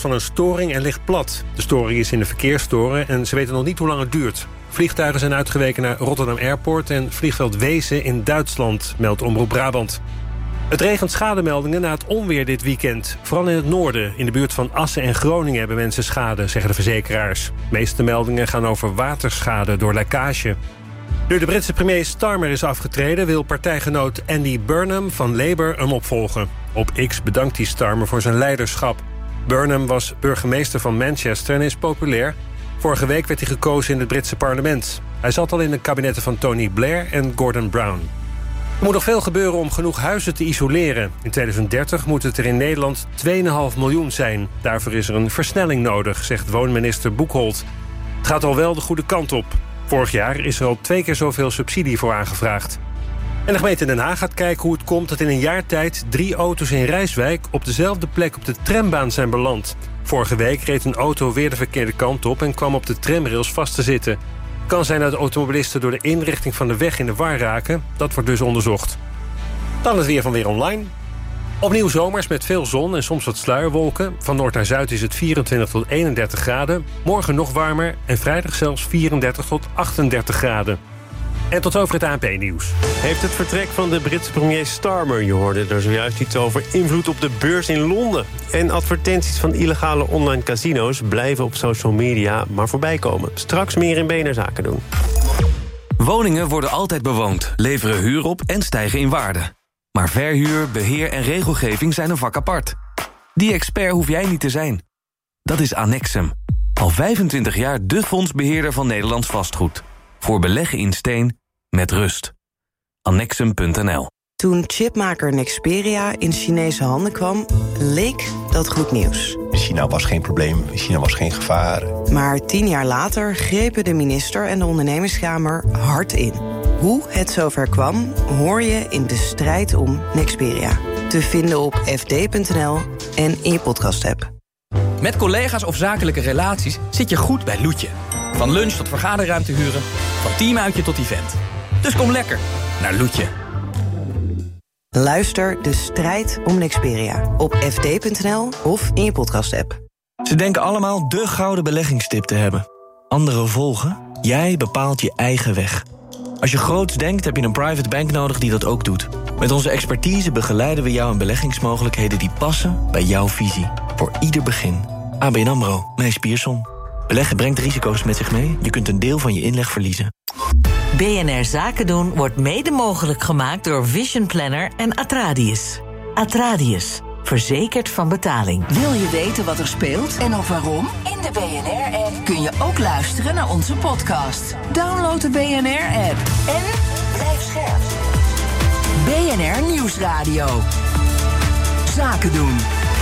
van een storing en ligt plat. De storing is in de verkeerstoren en ze weten nog niet hoe lang het duurt. Vliegtuigen zijn uitgeweken naar Rotterdam Airport en vliegveld Wezen in Duitsland, meldt Omroep Brabant. Het regent schademeldingen na het onweer dit weekend. Vooral in het noorden, in de buurt van Assen en Groningen hebben mensen schade, zeggen de verzekeraars. De meeste meldingen gaan over waterschade door lekkage. Nu de Britse premier Starmer is afgetreden, wil partijgenoot Andy Burnham van Labour hem opvolgen. Op X bedankt hij Starmer voor zijn leiderschap. Burnham was burgemeester van Manchester en is populair. Vorige week werd hij gekozen in het Britse parlement. Hij zat al in de kabinetten van Tony Blair en Gordon Brown. Er moet nog veel gebeuren om genoeg huizen te isoleren. In 2030 moet het er in Nederland 2,5 miljoen zijn. Daarvoor is er een versnelling nodig, zegt woonminister Boekholt. Het gaat al wel de goede kant op. Vorig jaar is er al 2 keer zoveel subsidie voor aangevraagd. En de gemeente Den Haag gaat kijken hoe het komt dat in een jaar tijd 3 auto's in Rijswijk op dezelfde plek op de trambaan zijn beland. Vorige week reed een auto weer de verkeerde kant op en kwam op de tramrails vast te zitten. Het kan zijn dat automobilisten door de inrichting van de weg in de war raken. Dat wordt dus onderzocht. Dan het weer van Weer Online. Opnieuw zomers met veel zon en soms wat sluierwolken. Van noord naar zuid is het 24 tot 31 graden. Morgen nog warmer en vrijdag zelfs 34 tot 38 graden. En tot over het ANP-nieuws. Heeft het vertrek van de Britse premier Starmer, je hoorde er zojuist iets over, invloed op de beurs in Londen. En advertenties van illegale online casino's blijven op social media maar voorbij komen. Straks meer in BNR Zaken doen. Woningen worden altijd bewoond, leveren huur op en stijgen in waarde. Maar verhuur, beheer en regelgeving zijn een vak apart. Die expert hoef jij niet te zijn. Dat is Annexum. Al 25 jaar de fondsbeheerder van Nederlands vastgoed. Voor beleggen in steen, met rust. Annexum.nl. Toen chipmaker Nexperia in Chinese handen kwam, leek dat goed nieuws. China was geen probleem, China was geen gevaar. Maar 10 jaar later grepen de minister en de ondernemingskamer hard in. Hoe het zover kwam, hoor je in de strijd om Nexperia. Te vinden op fd.nl en in je podcast-app. Met collega's of zakelijke relaties zit je goed bij Loetje. Van lunch tot vergaderruimte huren, van teamuitje tot event. Dus kom lekker naar Loetje. Luister de strijd om Nexperia op fd.nl of in je podcast-app. Ze denken allemaal de gouden beleggingstip te hebben. Anderen volgen, jij bepaalt je eigen weg. Als je groots denkt, heb je een private bank nodig die dat ook doet. Met onze expertise begeleiden we jou in beleggingsmogelijkheden die passen bij jouw visie. Voor ieder begin. ABN AMRO, Mees Pierson. Beleggen brengt risico's met zich mee. Je kunt een deel van je inleg verliezen. BNR Zaken doen wordt mede mogelijk gemaakt door Vision Planner en Atradius. Atradius, verzekerd van betaling. Wil je weten wat er speelt en of waarom? In de BNR-app kun je ook luisteren naar onze podcast. Download de BNR-app en blijf scherp. BNR Nieuwsradio. Zaken doen.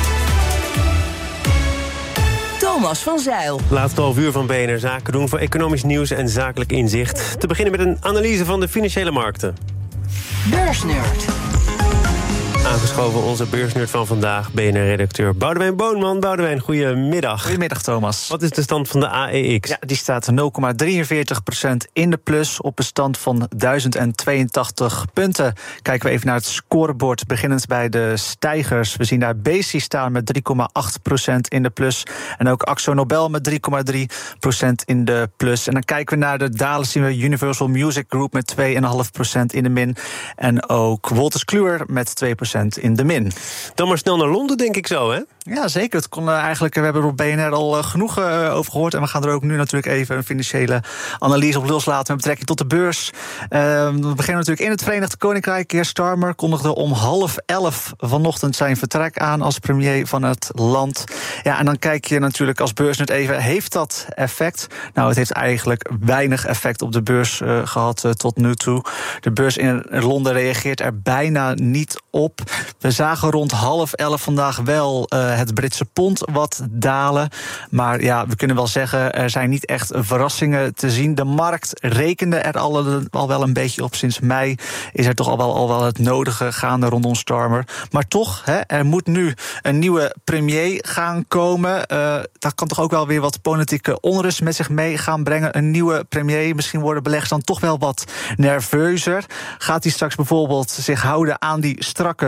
Thomas van Zijl. Laatste half uur van BNR Zaken doen voor economisch nieuws en zakelijk inzicht. Te beginnen met een analyse van de financiële markten. Beursnerd. Aangeschoven onze beursnerd van vandaag, BNR-redacteur Boudewijn Boonman. Boudewijn, goedemiddag. Goedemiddag, Thomas. Wat is de stand van de AEX? Ja, die staat 0,43% in de plus op een stand van 1082 punten. Kijken we even naar het scorebord, beginnend bij de stijgers. We zien daar Besi staan met 3,8% in de plus. En ook Akzo Nobel met 3,3% in de plus. En dan kijken we naar de dalen, zien we Universal Music Group met 2,5% in de min. En ook Wolters Kluwer met 2% in de min. Dan maar snel naar Londen, denk ik zo, hè? Ja, zeker. Het kon eigenlijk, we hebben er op BNR al genoeg over gehoord. En we gaan er ook nu natuurlijk even een financiële analyse op loslaten met betrekking tot de beurs. We beginnen natuurlijk in het Verenigd Koninkrijk. Heer Starmer kondigde om 10:30 vanochtend zijn vertrek aan als premier van het land. Ja, en dan kijk je natuurlijk als beursnerd even, heeft dat effect? Nou, het heeft eigenlijk weinig effect op de beurs gehad tot nu toe. De beurs in Londen reageert er bijna niet op. We zagen rond 10:30 vandaag wel het Britse pond wat dalen. Maar ja, we kunnen wel zeggen, er zijn niet echt verrassingen te zien. De markt rekende er al wel een beetje op. Sinds mei is er toch al wel het nodige gaande rondom Starmer. Maar toch, er moet nu een nieuwe premier gaan komen. Dat kan toch ook wel weer wat politieke onrust met zich mee gaan brengen. Een nieuwe premier, misschien worden beleggers dan toch wel wat nerveuzer. Gaat hij straks bijvoorbeeld zich houden aan die strakke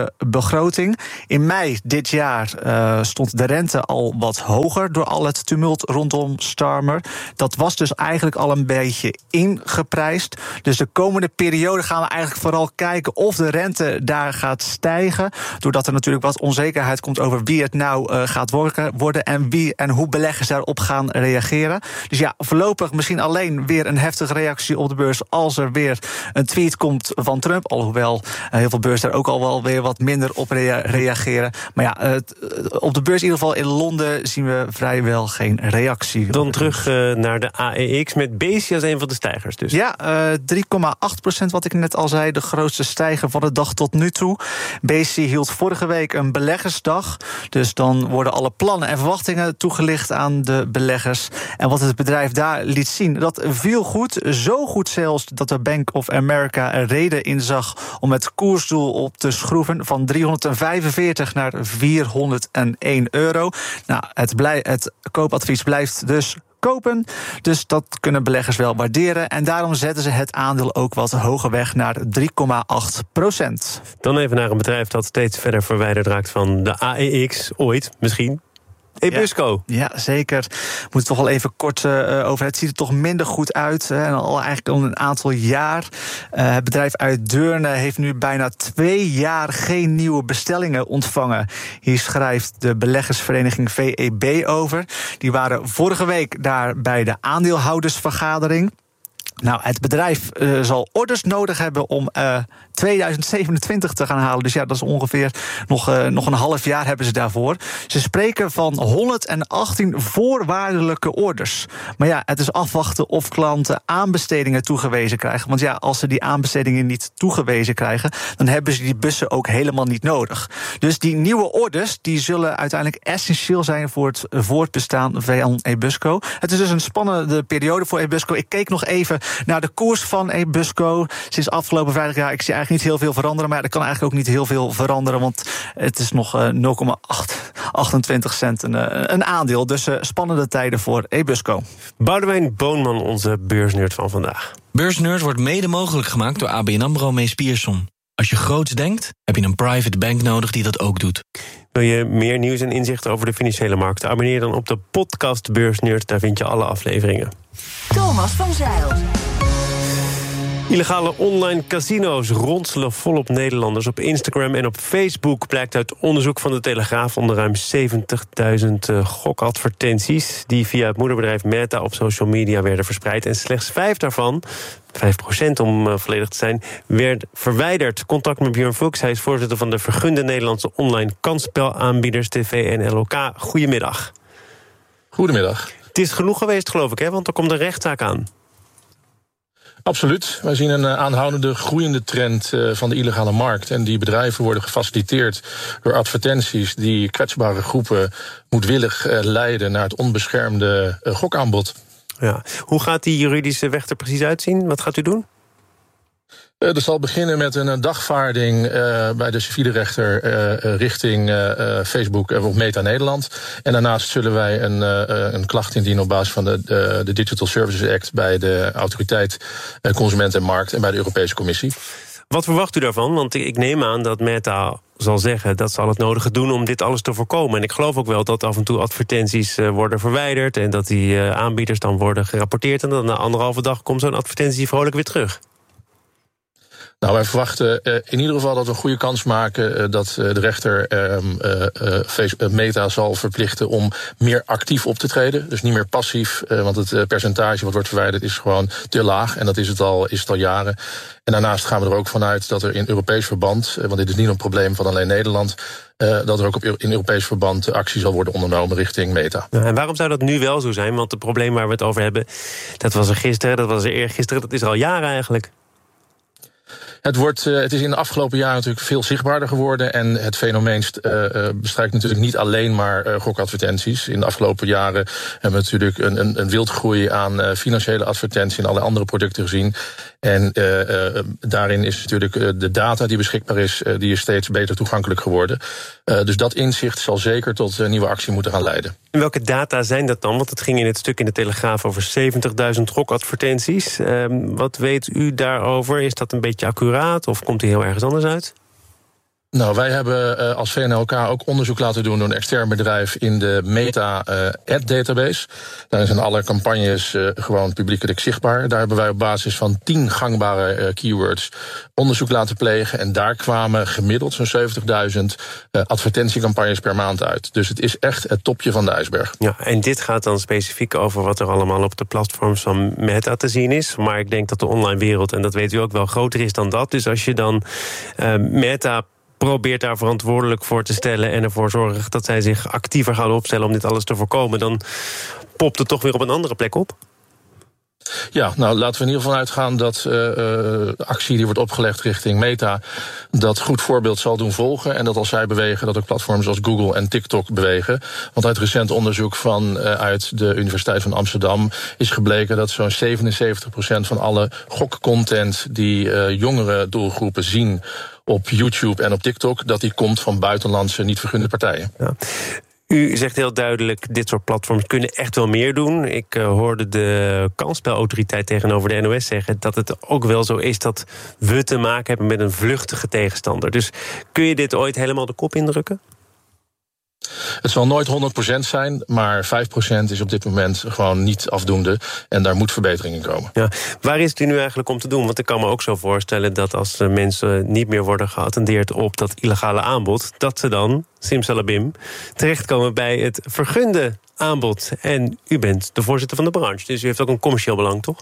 nieuwe begroting. In mei dit jaar stond de rente al wat hoger door al het tumult rondom Starmer. Dat was dus eigenlijk al een beetje ingeprijsd. Dus de komende periode gaan we eigenlijk vooral kijken of de rente daar gaat stijgen. Doordat er natuurlijk wat onzekerheid komt over wie het nou gaat worden en wie en hoe beleggers daarop gaan reageren. Dus ja, voorlopig misschien alleen weer een heftige reactie op de beurs als er weer een tweet komt van Trump. Alhoewel heel veel beurzen daar ook al wel weer wat minder op reageren. Maar ja, op de beurs in ieder geval in Londen zien we vrijwel geen reactie. Dan terug naar de AEX met BESI als een van de stijgers dus. Ja, 3,8% wat ik net al zei. De grootste stijger van de dag tot nu toe. BESI hield vorige week een beleggersdag. Dus dan worden alle plannen en verwachtingen toegelicht aan de beleggers. En wat het bedrijf daar liet zien, dat viel goed. Zo goed zelfs dat de Bank of America er reden in zag om het koersdoel op te schroeven van 345 naar 401 euro. Nou, het koopadvies blijft dus kopen. Dus dat kunnen beleggers wel waarderen. En daarom zetten ze het aandeel ook wat hoger weg naar 3,8%. Dan even naar een bedrijf dat steeds verder verwijderd raakt van de AEX. Ooit, misschien. Ebusco. Ja, zeker. We moeten toch wel even kort over. Het ziet er toch minder goed uit. En al eigenlijk al een aantal jaar. Het bedrijf uit Deurne heeft nu bijna 2 jaar geen nieuwe bestellingen ontvangen. Hier schrijft de beleggersvereniging VEB over. Die waren vorige week daar bij de aandeelhoudersvergadering. Nou, het bedrijf zal orders nodig hebben om 2027 te gaan halen. Dus ja, dat is ongeveer nog een half jaar hebben ze daarvoor. Ze spreken van 118 voorwaardelijke orders. Maar ja, het is afwachten of klanten aanbestedingen toegewezen krijgen. Want ja, als ze die aanbestedingen niet toegewezen krijgen, dan hebben ze die bussen ook helemaal niet nodig. Dus die nieuwe orders die zullen uiteindelijk essentieel zijn voor het voortbestaan van Ebusco. Het is dus een spannende periode voor Ebusco. Ik keek nog even naar de koers van Ebusco sinds afgelopen vrijdag. Ja, ik zie eigenlijk niet heel veel veranderen, maar er kan eigenlijk ook niet heel veel veranderen, want het is nog 0,28 cent een aandeel. Dus spannende tijden voor Ebusco. Boudewijn Boonman, onze beursnerd van vandaag. Beursnerd wordt mede mogelijk gemaakt door ABN AMRO Mees Pierson. Als je groots denkt, heb je een private bank nodig die dat ook doet. Wil je meer nieuws en inzichten over de financiële markten? Abonneer dan op de podcast Beursnerd. Daar vind je alle afleveringen. Thomas van Zeil. Illegale online casino's ronselen volop Nederlanders. Op Instagram en op Facebook blijkt uit onderzoek van de Telegraaf onder ruim 70.000 gokadvertenties die via het moederbedrijf Meta op social media werden verspreid. En slechts 5 daarvan, 5% om volledig te zijn, werd verwijderd. Contact met Björn Fuchs, hij is voorzitter van de Vergunde Nederlandse Online Kansspelaanbieders TV en LOK. Goedemiddag. Goedemiddag. Het is genoeg geweest, geloof ik, hè? Want er komt een rechtszaak aan. Absoluut. Wij zien een aanhoudende groeiende trend van de illegale markt. En die bedrijven worden gefaciliteerd door advertenties die kwetsbare groepen moedwillig leiden naar het onbeschermde gokaanbod. Ja. Hoe gaat die juridische weg er precies uitzien? Wat gaat u doen? Dat zal beginnen met een dagvaarding bij de civiele rechter richting Facebook of Meta Nederland. En daarnaast zullen wij een klacht indienen op basis van de Digital Services Act bij de Autoriteit Consument en Markt en bij de Europese Commissie. Wat verwacht u daarvan? Want ik neem aan dat Meta zal zeggen dat ze al het nodige doen om dit alles te voorkomen. En ik geloof ook wel dat af en toe advertenties worden verwijderd en dat die aanbieders dan worden gerapporteerd en dan na 1,5 dag komt zo'n advertentie vrolijk weer terug. Nou, wij verwachten in ieder geval dat we een goede kans maken dat de rechter Meta zal verplichten om meer actief op te treden. Dus niet meer passief, want het percentage wat wordt verwijderd is gewoon te laag. En dat is het al jaren. En daarnaast gaan we er ook vanuit dat er in Europees verband, want dit is niet een probleem van alleen Nederland, dat er ook in Europees verband actie zal worden ondernomen richting Meta. Nou, en waarom zou dat nu wel zo zijn? Want het probleem waar we het over hebben, dat was er gisteren, dat was er eergisteren, dat is er al jaren eigenlijk. Het is in de afgelopen jaren natuurlijk veel zichtbaarder geworden. En het fenomeen bestrijkt natuurlijk niet alleen maar gokadvertenties. In de afgelopen jaren hebben we natuurlijk een wildgroei aan financiële advertenties en allerlei andere producten gezien. En daarin is natuurlijk de data die beschikbaar is, die is steeds beter toegankelijk geworden. Dus dat inzicht zal zeker tot nieuwe actie moeten gaan leiden. En welke data zijn dat dan? Want het ging in het stuk in de Telegraaf over 70.000 gokadvertenties. Wat weet u daarover? Is dat een beetje accuraat of komt die heel ergens anders uit? Nou, wij hebben als VNLK ook onderzoek laten doen door een extern bedrijf in de Meta ad database. Daarin zijn alle campagnes gewoon publiekelijk zichtbaar. Daar hebben wij op basis van 10 gangbare keywords onderzoek laten plegen. En daar kwamen gemiddeld zo'n 70.000 advertentiecampagnes per maand uit. Dus het is echt het topje van de ijsberg. Ja, en dit gaat dan specifiek over wat er allemaal op de platforms van Meta te zien is. Maar ik denk dat de online wereld, en dat weet u ook wel, groter is dan dat. Dus als je dan Meta probeert daar verantwoordelijk voor te stellen en ervoor zorgt dat zij zich actiever gaan opstellen om dit alles te voorkomen, dan popt het toch weer op een andere plek op. Ja, nou laten we in ieder geval uitgaan dat de actie die wordt opgelegd richting Meta dat goed voorbeeld zal doen volgen. En dat als zij bewegen, dat ook platforms als Google en TikTok bewegen. Want uit recent onderzoek uit de Universiteit van Amsterdam is gebleken dat zo'n 77% van alle gokcontent die jongere doelgroepen zien op YouTube en op TikTok, dat die komt van buitenlandse niet vergunde partijen. Ja. U zegt heel duidelijk, dit soort platforms kunnen echt wel meer doen. Ik hoorde de kansspelautoriteit tegenover de NOS zeggen dat het ook wel zo is dat we te maken hebben met een vluchtige tegenstander. Dus kun je dit ooit helemaal de kop indrukken? Het zal nooit 100% zijn, maar 5% is op dit moment gewoon niet afdoende. En daar moet verbetering in komen. Ja. Waar is het nu eigenlijk om te doen? Want ik kan me ook zo voorstellen dat als mensen niet meer worden geattendeerd op dat illegale aanbod, dat ze dan, simsalabim, terechtkomen bij het vergunde aanbod. En u bent de voorzitter van de branche, dus u heeft ook een commercieel belang, toch?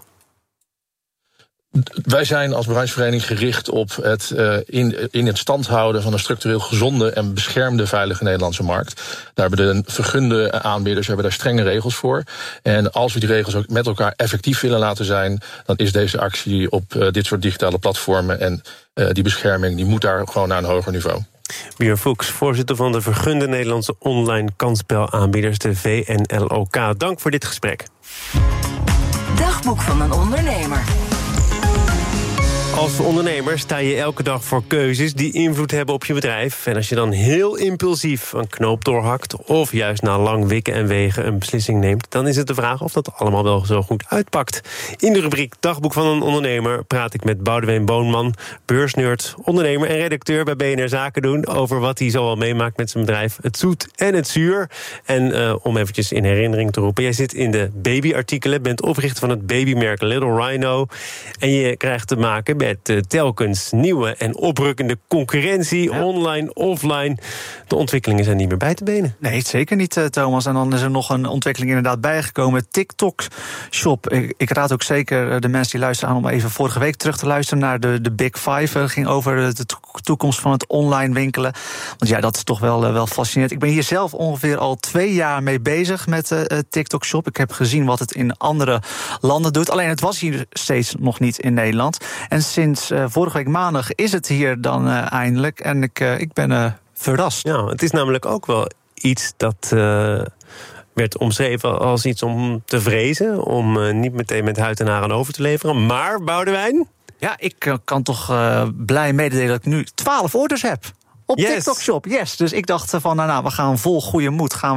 Wij zijn als branchevereniging gericht op het in het stand houden van een structureel gezonde en beschermde veilige Nederlandse markt. Daar hebben de vergunde aanbieders daar strenge regels voor. En als we die regels ook met elkaar effectief willen laten zijn, dan is deze actie op dit soort digitale platformen en die bescherming die moet daar gewoon naar een hoger niveau. Björn Fuchs, voorzitter van de vergunde Nederlandse online kansspelaanbieders, de VNLOK. Dank voor dit gesprek. Dagboek van een ondernemer. Als ondernemer sta je elke dag voor keuzes die invloed hebben op je bedrijf. En als je dan heel impulsief een knoop doorhakt of juist na lang wikken en wegen een beslissing neemt, dan is het de vraag of dat allemaal wel zo goed uitpakt. In de rubriek Dagboek van een ondernemer praat ik met Boudewijn Boonman, beursnerd, ondernemer en redacteur bij BNR Zaken doen, over wat hij zoal meemaakt met zijn bedrijf, het zoet en het zuur. En om eventjes in herinnering te roepen, jij zit in de babyartikelen, bent oprichter van het babymerk Little Rhino en je krijgt te maken met telkens nieuwe en oprukkende concurrentie, online, offline. De ontwikkelingen zijn niet meer bij te benen. Nee, zeker niet, Thomas. En dan is er nog een ontwikkeling inderdaad bijgekomen. TikTok-shop. Ik raad ook zeker de mensen die luisteren aan om even vorige week terug te luisteren naar de Big Five. Het ging over de toekomst van het online winkelen. Want ja, dat is toch wel fascinerend. Ik ben hier zelf ongeveer al 2 jaar mee bezig met TikTok-shop. Ik heb gezien wat het in andere landen doet. Alleen het was hier steeds nog niet in Nederland. En sinds vorige week maandag is het hier dan eindelijk. En ik ben verrast. Ja, het is namelijk ook wel iets dat werd omschreven als iets om te vrezen, om niet meteen met huid en haren over te leveren. Maar, Boudewijn? Ja, ik kan toch blij mededelen dat ik nu 12 orders heb. Op TikTok Shop, yes. Dus ik dacht van, nou, we gaan vol goede moed, gaan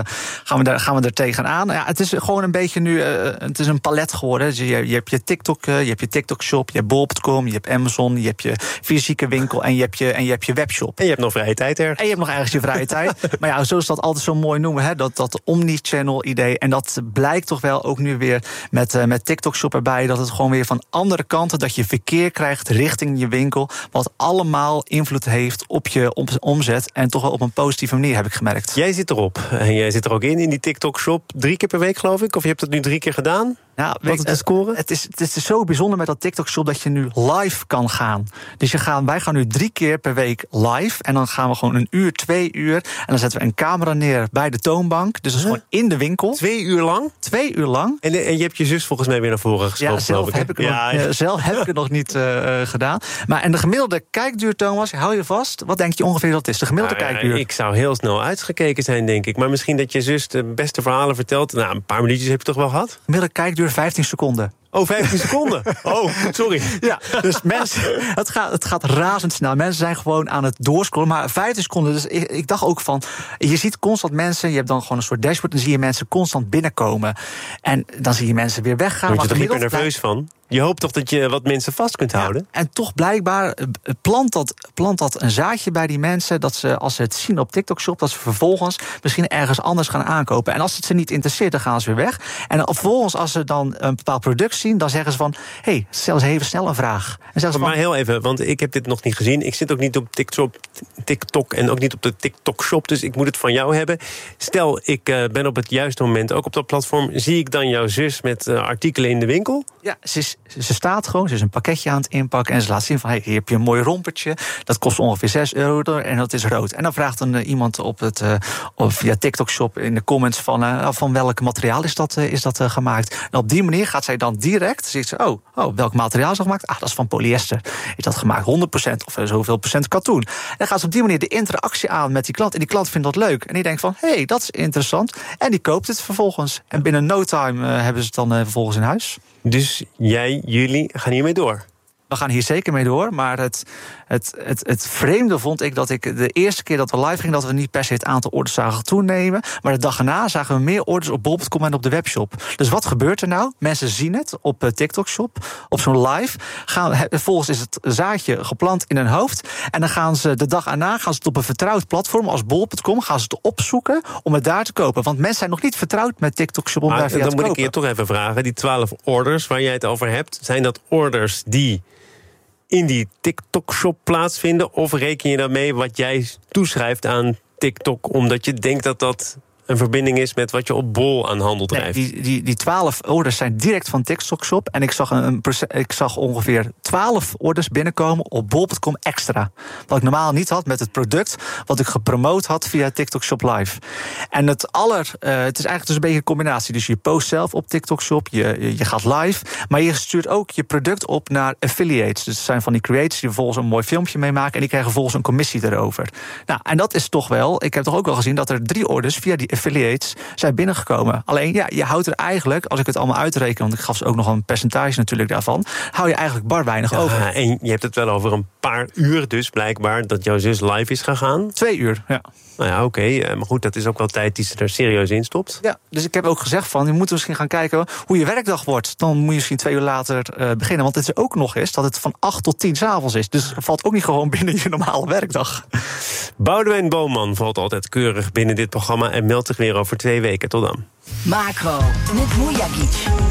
we er tegenaan. Ja, het is gewoon een beetje nu, het is een palet geworden. Dus je hebt je TikTok, je hebt je TikTok Shop, je hebt bol.com, je hebt Amazon, je hebt je fysieke winkel en je hebt je webshop. En je hebt nog vrije tijd ergens. En je hebt nog ergens je vrije tijd. Maar ja, zo is dat altijd zo mooi noemen, hè, dat omni-channel idee. En dat blijkt toch wel ook nu weer met TikTok Shop erbij, dat het gewoon weer van andere kanten, dat je verkeer krijgt richting je winkel, wat allemaal invloed heeft op je omzet en toch wel op een positieve manier, heb ik gemerkt. Jij zit erop en jij zit er ook in die TikTok-shop 3 keer per week, geloof ik? Of je hebt het nu 3 keer gedaan? Nou, wat is de score? Het is zo bijzonder met dat TikTok-shop dat je nu live kan gaan. Dus wij gaan nu 3 keer per week live en dan gaan we gewoon 1 uur, 2 uur en dan zetten we een camera neer bij de toonbank. Dus dat is gewoon in de winkel. 2 uur lang? 2 uur lang. En je hebt je zus volgens mij weer naar voren geschoven. Ja, zelf heb ik het nog niet gedaan. En de gemiddelde kijkduur, Thomas, hou je vast. Wat denk je ongeveer dat is? De gemiddelde kijkduur? Ik zou heel snel uitgekeken zijn, denk ik. Maar misschien dat je zus de beste verhalen vertelt. Nou, een paar minuutjes heb je toch wel gehad? Gemiddelde kijkduur 15 seconden. Oh, 15 seconden. Oh, sorry. Ja, dus mensen, het gaat razendsnel. Mensen zijn gewoon aan het doorscrollen. Maar 15 seconden, dus ik dacht ook van... Je ziet constant mensen, je hebt dan gewoon een soort dashboard... en zie je mensen constant binnenkomen. En dan zie je mensen weer weggaan. Word je er niet meer nerveus van? Je hoopt toch dat je wat mensen vast kunt houden? Ja, en toch blijkbaar plant dat een zaadje bij die mensen... dat ze, als ze het zien op TikTok Shop... dat ze vervolgens misschien ergens anders gaan aankopen. En als het ze niet interesseert, dan gaan ze weer weg. En vervolgens, als ze dan een bepaald product zien... dan zeggen ze van, stel eens even snel een vraag. En maar heel even, want ik heb dit nog niet gezien. Ik zit ook niet op TikTok en ook niet op de TikTok Shop... dus ik moet het van jou hebben. Stel, ik ben op het juiste moment ook op dat platform... zie ik dan jouw zus met artikelen in de winkel? Ja, ze staat gewoon, ze is een pakketje aan het inpakken... en ze laat zien van, hier heb je een mooi rompertje... dat kost ongeveer €6 en dat is rood. En dan vraagt iemand via TikTok Shop in de comments... van welk materiaal is dat gemaakt. En op die manier gaat zij dan direct... ziet ze, welk materiaal is dat gemaakt? Dat is van polyester. Is dat gemaakt 100% of zoveel procent katoen? En dan gaat ze op die manier de interactie aan met die klant... en die klant vindt dat leuk. En die denkt van, dat is interessant. En die koopt het vervolgens. En binnen no time hebben ze het dan vervolgens in huis. Dus jullie gaan hiermee door? We gaan hier zeker mee door, maar het vreemde vond ik... dat ik de eerste keer dat we live gingen... dat we niet per se het aantal orders zagen toenemen... maar de dag erna zagen we meer orders op bol.com en op de webshop. Dus wat gebeurt er nou? Mensen zien het op TikTok Shop, op zo'n live. Vervolgens is het zaadje geplant in hun hoofd... en dan gaan ze de dag erna het op een vertrouwd platform... als bol.com gaan ze het opzoeken om het daar te kopen. Want mensen zijn nog niet vertrouwd met TikTok Shop om daar via te kopen. Dan moet ik je toch even vragen, die 12 orders waar jij het over hebt... zijn dat orders die... in die TikTok-shop plaatsvinden? Of reken je daarmee wat jij toeschrijft aan TikTok... omdat je denkt dat dat een verbinding is met wat je op Bol aan handel drijft? Nee, die 12 orders zijn direct van TikTok Shop... en ik zag ongeveer 12 orders binnenkomen op bol.com extra. Wat ik normaal niet had met het product... wat ik gepromoot had via TikTok Shop Live. En het is eigenlijk dus een beetje een combinatie. Dus je post zelf op TikTok Shop, je gaat live... maar je stuurt ook je product op naar affiliates. Dus het zijn van die creators die vervolgens een mooi filmpje meemaken... en die krijgen vervolgens een commissie erover. Nou, en dat is toch wel... Ik heb toch ook wel gezien dat er 3 orders via die affiliates zijn binnengekomen. Alleen, je houdt er eigenlijk, als ik het allemaal uitreken... want ik gaf ze ook nog een percentage natuurlijk daarvan... hou je eigenlijk bar weinig over. En je hebt het wel over een paar uur dus blijkbaar... dat jouw zus live is gegaan? 2 uur, ja. Nou ja, oké. Maar goed, dat is ook wel tijd die ze er serieus in stopt. Ja, dus ik heb ook gezegd van... je moet misschien gaan kijken hoe je werkdag wordt. Dan moet je misschien 2 uur later beginnen. Want het is ook nog eens dat het van 8 tot 10 s'avonds is. Dus het valt ook niet gewoon binnen je normale werkdag. Boudewijn Boman valt altijd keurig binnen dit programma... en meldt zich weer over 2 weken. Tot dan. Macro, met Mujagic.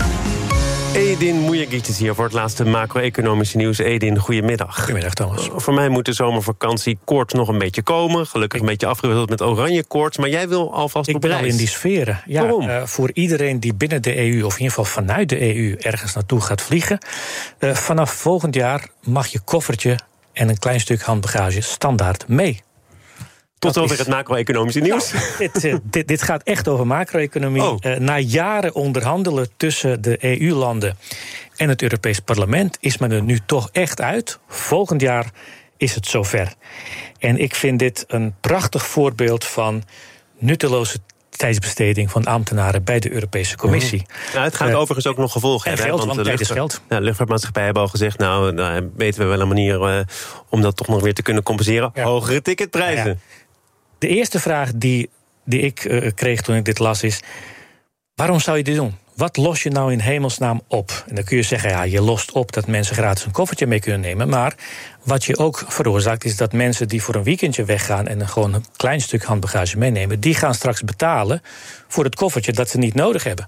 Edin Mujagic is hier voor het laatste macro-economische nieuws. Edin, goedemiddag. Goedemiddag, Thomas. Voor mij moet de zomervakantie koorts nog een beetje komen. Gelukkig een beetje afgewisseld met oranje koorts. Maar jij wil alvast op reis. Ik ben al in die sferen. Ja, waarom? Voor iedereen die binnen de EU, of in ieder geval vanuit de EU... ergens naartoe gaat vliegen. Vanaf volgend jaar mag je koffertje en een klein stuk handbagage standaard mee. Tot zover het macro-economische nieuws. Dit gaat echt over macro-economie. Na jaren onderhandelen tussen de EU-landen en het Europees Parlement... is men er nu toch echt uit. Volgend jaar is het zover. En ik vind dit een prachtig voorbeeld van nutteloze tijdsbesteding van ambtenaren bij de Europese Commissie. Nou, het gaat overigens ook nog gevolgen hebben. Geld, want tijd is geld. De luchtvaartmaatschappijen hebben al gezegd... nou, daar weten we wel een manier om dat toch nog weer te kunnen compenseren. Ja. Hogere ticketprijzen. Ja. De eerste vraag die ik kreeg toen ik dit las is... waarom zou je dit doen? Wat los je nou in hemelsnaam op? En dan kun je zeggen, je lost op dat mensen gratis een koffertje mee kunnen nemen. Maar wat je ook veroorzaakt is dat mensen die voor een weekendje weggaan... en gewoon een klein stuk handbagage meenemen... die gaan straks betalen voor het koffertje dat ze niet nodig hebben.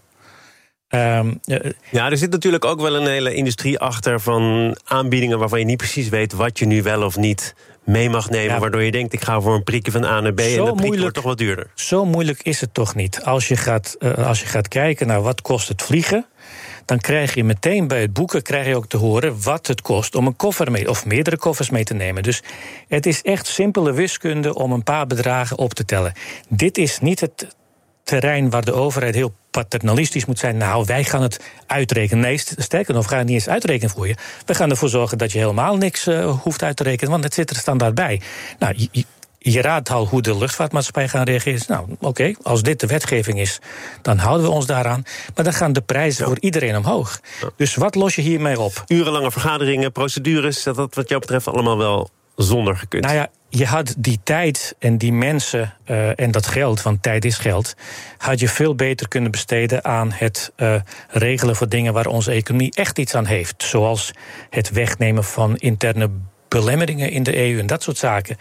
Ja, er zit natuurlijk ook wel een hele industrie achter van aanbiedingen... waarvan je niet precies weet wat je nu wel of niet mee mag nemen... waardoor je denkt, ik ga voor een prikje van A naar B... en dat prikje wordt toch wat duurder. Zo moeilijk is het toch niet. Als je gaat kijken naar wat kost het vliegen... dan krijg je meteen bij het boeken ook te horen... wat het kost om een koffer mee of meerdere koffers mee te nemen. Dus het is echt simpele wiskunde om een paar bedragen op te tellen. Dit is niet het terrein waar de overheid heel paternalistisch moet zijn. Nou, wij gaan het uitrekenen. Nee, sterker nog, we gaan het niet eens uitrekenen voor je. We gaan ervoor zorgen dat je helemaal niks hoeft uit te rekenen, want het zit er standaard bij. Nou, je raadt al hoe de luchtvaartmaatschappij gaan reageren. Nou, oké, als dit de wetgeving is, dan houden we ons daaraan. Maar dan gaan de prijzen voor iedereen omhoog. Ja. Dus wat los je hiermee op? Urenlange vergaderingen, procedures, dat wat jou betreft allemaal wel zonder gekund. Nou ja, je had die tijd en die mensen en dat geld, want tijd is geld, had je veel beter kunnen besteden aan het regelen voor dingen waar onze economie echt iets aan heeft. Zoals het wegnemen van interne belemmeringen in de EU en dat soort zaken.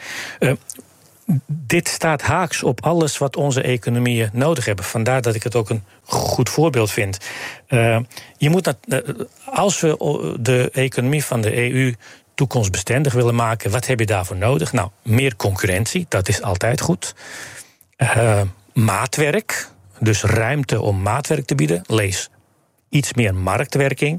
Dit staat haaks op alles wat onze economieën nodig hebben. Vandaar dat ik het ook een goed voorbeeld vind. Je moet als we de economie van de EU toekomstbestendig willen maken, wat heb je daarvoor nodig? Nou, meer concurrentie, dat is altijd goed. Maatwerk, dus ruimte om maatwerk te bieden. Lees iets meer marktwerking.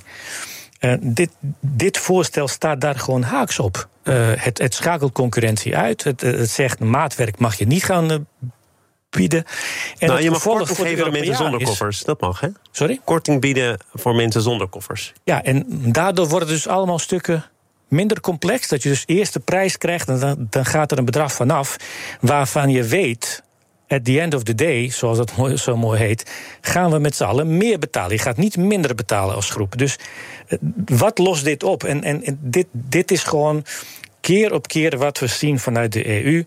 Dit voorstel staat daar gewoon haaks op. Het schakelt concurrentie uit. Het zegt maatwerk mag je niet gaan bieden. En je mag korting geven aan mensen zonder koffers. Dat mag, hè? Sorry? Korting bieden voor mensen zonder koffers. Ja, en daardoor worden dus allemaal stukken minder complex. Dat je dus eerst de prijs krijgt en dan gaat er een bedrag vanaf waarvan je weet, at the end of the day, zoals dat zo mooi heet, gaan we met z'n allen meer betalen. Je gaat niet minder betalen als groep. Dus wat lost dit op? En dit is gewoon keer op keer wat we zien vanuit de EU.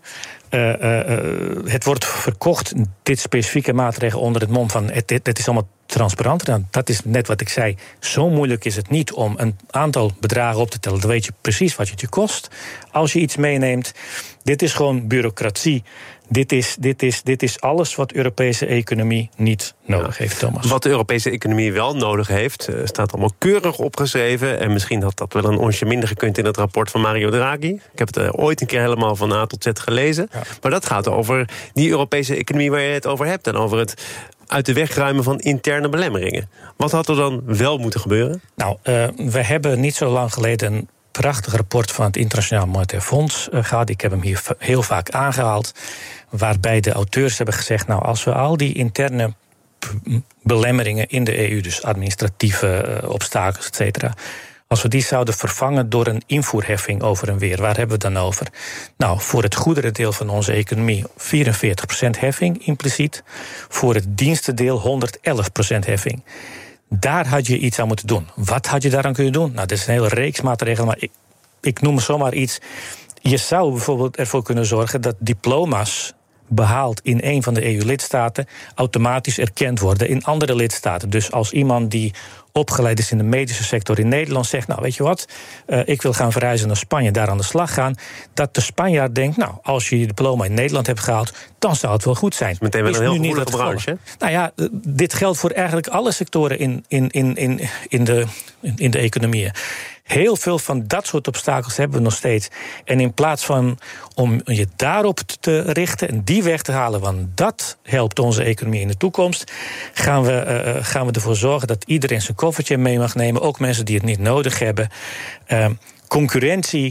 Het wordt verkocht, dit specifieke maatregel, onder het mom van het is allemaal transparant. Nou, dat is net wat ik zei. Zo moeilijk is het niet om een aantal bedragen op te tellen. Dan weet je precies wat het je kost als je iets meeneemt. Dit is gewoon bureaucratie. Dit is alles wat de Europese economie niet nodig heeft, Thomas. Wat de Europese economie wel nodig heeft, staat allemaal keurig opgeschreven. En misschien had dat wel een onsje minder gekund in het rapport van Mario Draghi. Ik heb het ooit een keer helemaal van A tot Z gelezen. Ja. Maar dat gaat over die Europese economie waar je het over hebt. En over het uit de weg ruimen van interne belemmeringen. Wat had er dan wel moeten gebeuren? Nou, we hebben niet zo lang geleden een prachtig rapport van het Internationaal Monetair Fonds gehad. Ik heb hem hier heel vaak aangehaald. Waarbij de auteurs hebben gezegd, nou, als we al die interne belemmeringen in de EU, dus administratieve obstakels, et cetera, als we die zouden vervangen door een invoerheffing over en weer, waar hebben we het dan over? Nou, voor het goederendeel van onze economie 44% heffing impliciet. Voor het dienstendeel 111% heffing. Daar had je iets aan moeten doen. Wat had je daaraan kunnen doen? Nou, dat is een hele reeks maatregelen, maar ik noem zomaar iets. Je zou bijvoorbeeld ervoor kunnen zorgen dat diploma's behaald in een van de EU-lidstaten automatisch erkend worden in andere lidstaten. Dus als iemand die opgeleid is in de medische sector in Nederland zegt, nou, weet je wat, ik wil gaan verhuizen naar Spanje, daar aan de slag gaan, dat de Spanjaard denkt, nou, als je je diploma in Nederland hebt gehaald, dan zou het wel goed zijn. Meteen wel een heel gevoelige branche, hè? Nou ja, dit geldt voor eigenlijk alle sectoren in de economieën. Heel veel van dat soort obstakels hebben we nog steeds. En in plaats van om je daarop te richten en die weg te halen, want dat helpt onze economie in de toekomst, gaan we ervoor zorgen dat iedereen zijn koffertje mee mag nemen, ook mensen die het niet nodig hebben. Concurrentie,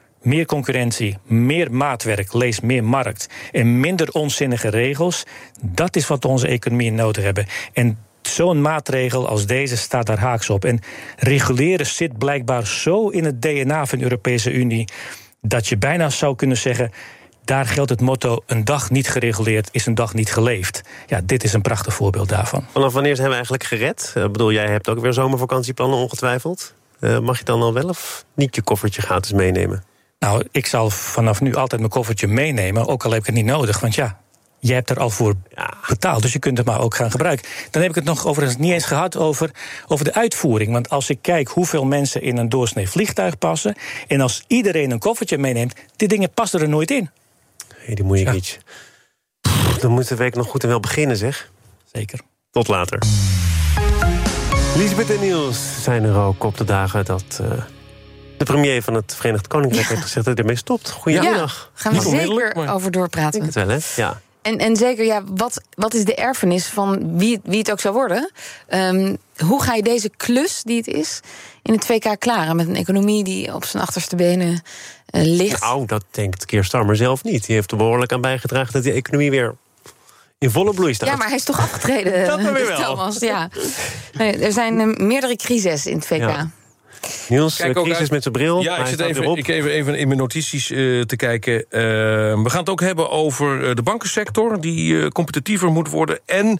meer maatwerk, lees meer markt en minder onzinnige regels, dat is wat onze economie nodig hebben. En zo'n maatregel als deze staat daar haaks op. En reguleren zit blijkbaar zo in het DNA van de Europese Unie dat je bijna zou kunnen zeggen, daar geldt het motto, een dag niet gereguleerd is een dag niet geleefd. Ja, dit is een prachtig voorbeeld daarvan. Vanaf wanneer zijn we eigenlijk gered? Ik bedoel, jij hebt ook weer zomervakantieplannen ongetwijfeld. Mag je dan al wel of niet je koffertje gratis meenemen? Nou, ik zal vanaf nu altijd mijn koffertje meenemen, ook al heb ik het niet nodig, want ja, je hebt er al voor betaald, dus je kunt het maar ook gaan gebruiken. Dan heb ik het nog overigens niet eens gehad over de uitvoering. Want als ik kijk hoeveel mensen in een doorsnee vliegtuig passen, en als iedereen een koffertje meeneemt, die dingen passen er nooit in. Hey, die moet je niet. Dan moet de week nog goed en wel beginnen, zeg. Zeker. Tot later. Liesbeth en Niels zijn er ook op de dagen dat de premier van het Verenigd Koninkrijk heeft gezegd dat hij ermee stopt. Goedemiddag. Ja, gaan we zeker over doorpraten. Ik denk het wel, hè? Ja. En zeker, ja, wat is de erfenis van wie het ook zou worden? Hoe ga je deze klus die het is in het VK klaren met een economie die op zijn achterste benen ligt? Nou, dat denkt Keir Starmer zelf niet. Die heeft er behoorlijk aan bijgedragen dat die economie weer in volle bloei staat. Ja, maar hij is toch afgetreden, dat dan weer wel. Thomas. Ja. Er zijn meerdere crises in het VK. Ja. Niels, crisis met zijn bril. Ja, ik zit even in mijn notities te kijken. We gaan het ook hebben over de bankensector, die competitiever moet worden. En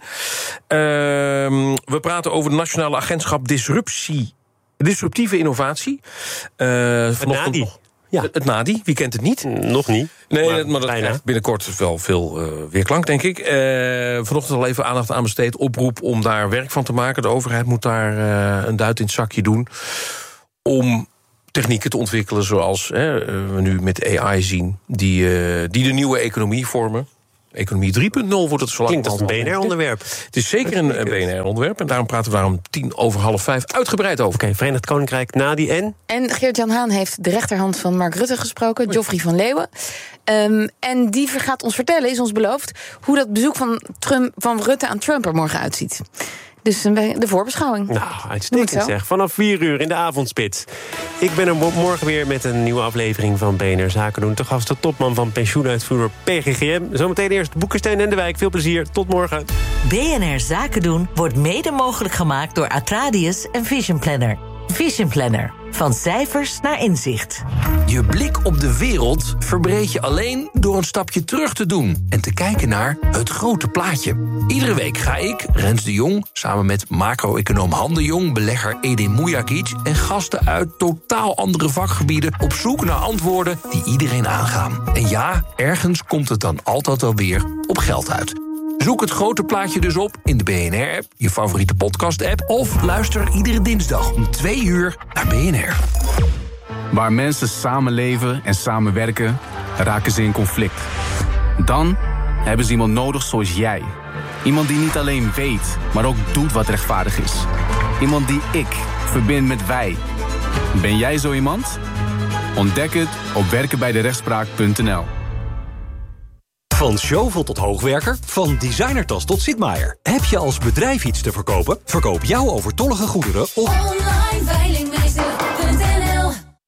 we praten over het Nationale Agentschap Disruptieve Innovatie. Het NADI. Ja. Het NADI, wie kent het niet? Nog niet. Nee, maar dat krijgt binnenkort wel veel weerklank, denk ik. Vanochtend al even aandacht aan besteed. Oproep om daar werk van te maken. De overheid moet daar een duit in het zakje doen om technieken te ontwikkelen zoals we nu met AI zien, die de nieuwe economie vormen. Economie 3.0 wordt het zo lang. Klinkt als een BNR-onderwerp. Het is zeker een BNR-onderwerp. En daarom praten we daar om 4:10 uitgebreid over. Oké, Verenigd Koninkrijk, Nadi en? En Geert-Jan Haan heeft de rechterhand van Mark Rutte gesproken, Geoffrey van Leeuwen. En die gaat ons vertellen, is ons beloofd, hoe dat bezoek van Rutte aan Trump er morgen uitziet. Dus de voorbeschouwing. Nou, uitstekend zeg. Vanaf 4:00 in de avondspits. Ik ben er morgen weer met een nieuwe aflevering van BNR Zaken doen. Te gast de topman van pensioenuitvoerder PGGM. Zometeen eerst Boekenstein en de Wijk. Veel plezier. Tot morgen. BNR Zaken doen wordt mede mogelijk gemaakt door Atradius en Vision Planner. Vision Planner. Van cijfers naar inzicht. Je blik op de wereld verbreed je alleen door een stapje terug te doen en te kijken naar het grote plaatje. Iedere week ga ik, Rens de Jong, samen met macro-econoom Han de Jong, belegger Edin Mujagic en gasten uit totaal andere vakgebieden op zoek naar antwoorden die iedereen aangaan. En ja, ergens komt het dan altijd wel weer op geld uit. Zoek het grote plaatje dus op in de BNR-app, je favoriete podcast-app, of luister iedere dinsdag om 2:00 naar BNR. Waar mensen samenleven en samenwerken, raken ze in conflict. Dan hebben ze iemand nodig zoals jij. Iemand die niet alleen weet, maar ook doet wat rechtvaardig is. Iemand die ik verbind met wij. Ben jij zo iemand? Ontdek het op werkenbijderechtspraak.nl. Van Zjovel tot hoogwerker, van designertas tot Sitmaier. Heb je als bedrijf iets te verkopen? Verkoop jouw overtollige goederen op onlineveilingmeester.nl.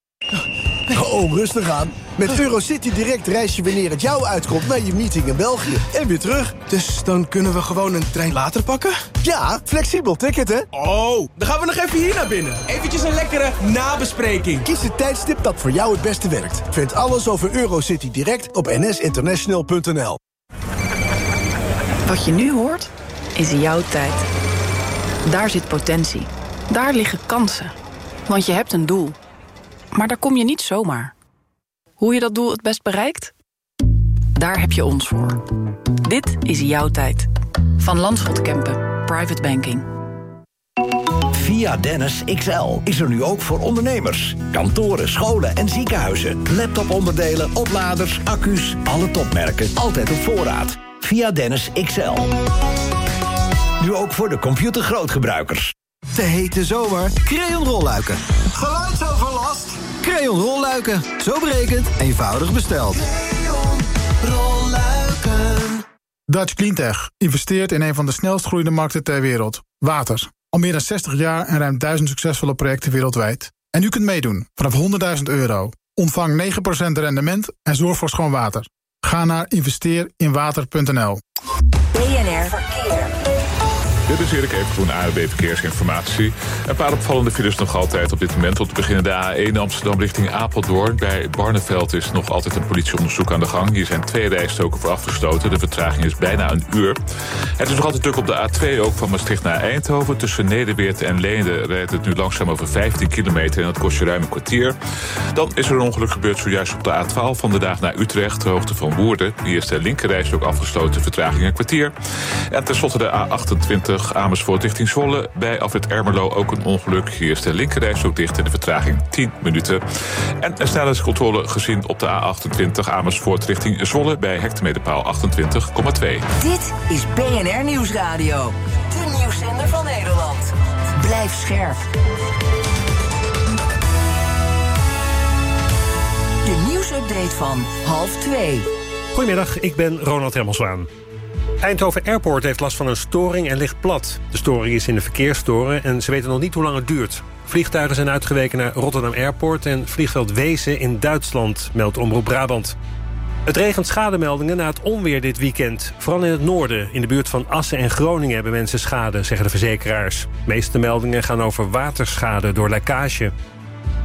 Oh, rustig aan. Met Eurocity Direct reis je wanneer het jou uitkomt naar je meeting in België. En weer terug. Dus dan kunnen we gewoon een trein later pakken? Ja, flexibel ticket, hè? Oh, dan gaan we nog even hier naar binnen. Eventjes een lekkere nabespreking. Kies het tijdstip dat voor jou het beste werkt. Vind alles over Eurocity Direct op nsinternational.nl. Wat je nu hoort, is jouw tijd. Daar zit potentie. Daar liggen kansen. Want je hebt een doel. Maar daar kom je niet zomaar. Hoe je dat doel het best bereikt? Daar heb je ons voor. Dit is jouw tijd. Van Landschot Kempen. Private Banking. Via Dennis XL is er nu ook voor ondernemers. Kantoren, scholen en ziekenhuizen. Laptoponderdelen, opladers, accu's, alle topmerken. Altijd op voorraad. Via Dennis XL. Nu ook voor de computergrootgebruikers. De hete zomer, Crayon rolluiken. Geluidsoverlast? Crayon rolluiken. Zo berekend, eenvoudig besteld. Crayon rolluiken. Dutch Cleantech investeert in een van de snelst groeiende markten ter wereld. Water. Al meer dan 60 jaar en ruim 1000 succesvolle projecten wereldwijd. En u kunt meedoen vanaf €100.000. Ontvang 9% rendement en zorg voor schoon water. Ga naar investeerinwater.nl. BNR Verkeer. Dit is Erik Evengroen, ANWB Verkeersinformatie. Een paar opvallende files nog altijd op dit moment. Om te beginnen de A1 Amsterdam richting Apeldoorn. Bij Barneveld is nog altijd een politieonderzoek aan de gang. Hier zijn 2 rijstroken voor afgesloten. De vertraging is bijna een uur. Het is nog altijd druk op de A2, ook van Maastricht naar Eindhoven. Tussen Nederweert en Leende rijdt het nu langzaam over 15 kilometer... en dat kost je ruim een kwartier. Dan is er een ongeluk gebeurd zojuist op de A12 van de Daag naar Utrecht... ter hoogte van Woerden. Hier is de linkerrijstrook afgesloten, vertraging een kwartier. En tenslotte de A28... Amersfoort richting Zwolle. Bij afrit Ermelo ook een ongeluk. Hier is de linkerrijstrook dicht en de vertraging 10 minuten. En een snelheidscontrole gezien op de A28 Amersfoort richting Zwolle... bij hectometerpaal 28,2. Dit is BNR Nieuwsradio. De nieuwszender van Nederland. Blijf scherp. De nieuwsupdate van 1:30. Goedemiddag, ik ben Ronald Remmelswaan. Eindhoven Airport heeft last van een storing en ligt plat. De storing is in de verkeerstoren en ze weten nog niet hoe lang het duurt. Vliegtuigen zijn uitgeweken naar Rotterdam Airport en vliegveld Wezen in Duitsland, meldt Omroep Brabant. Het regent schademeldingen na het onweer dit weekend. Vooral in het noorden, in de buurt van Assen en Groningen hebben mensen schade, zeggen de verzekeraars. De meeste meldingen gaan over waterschade door lekkage.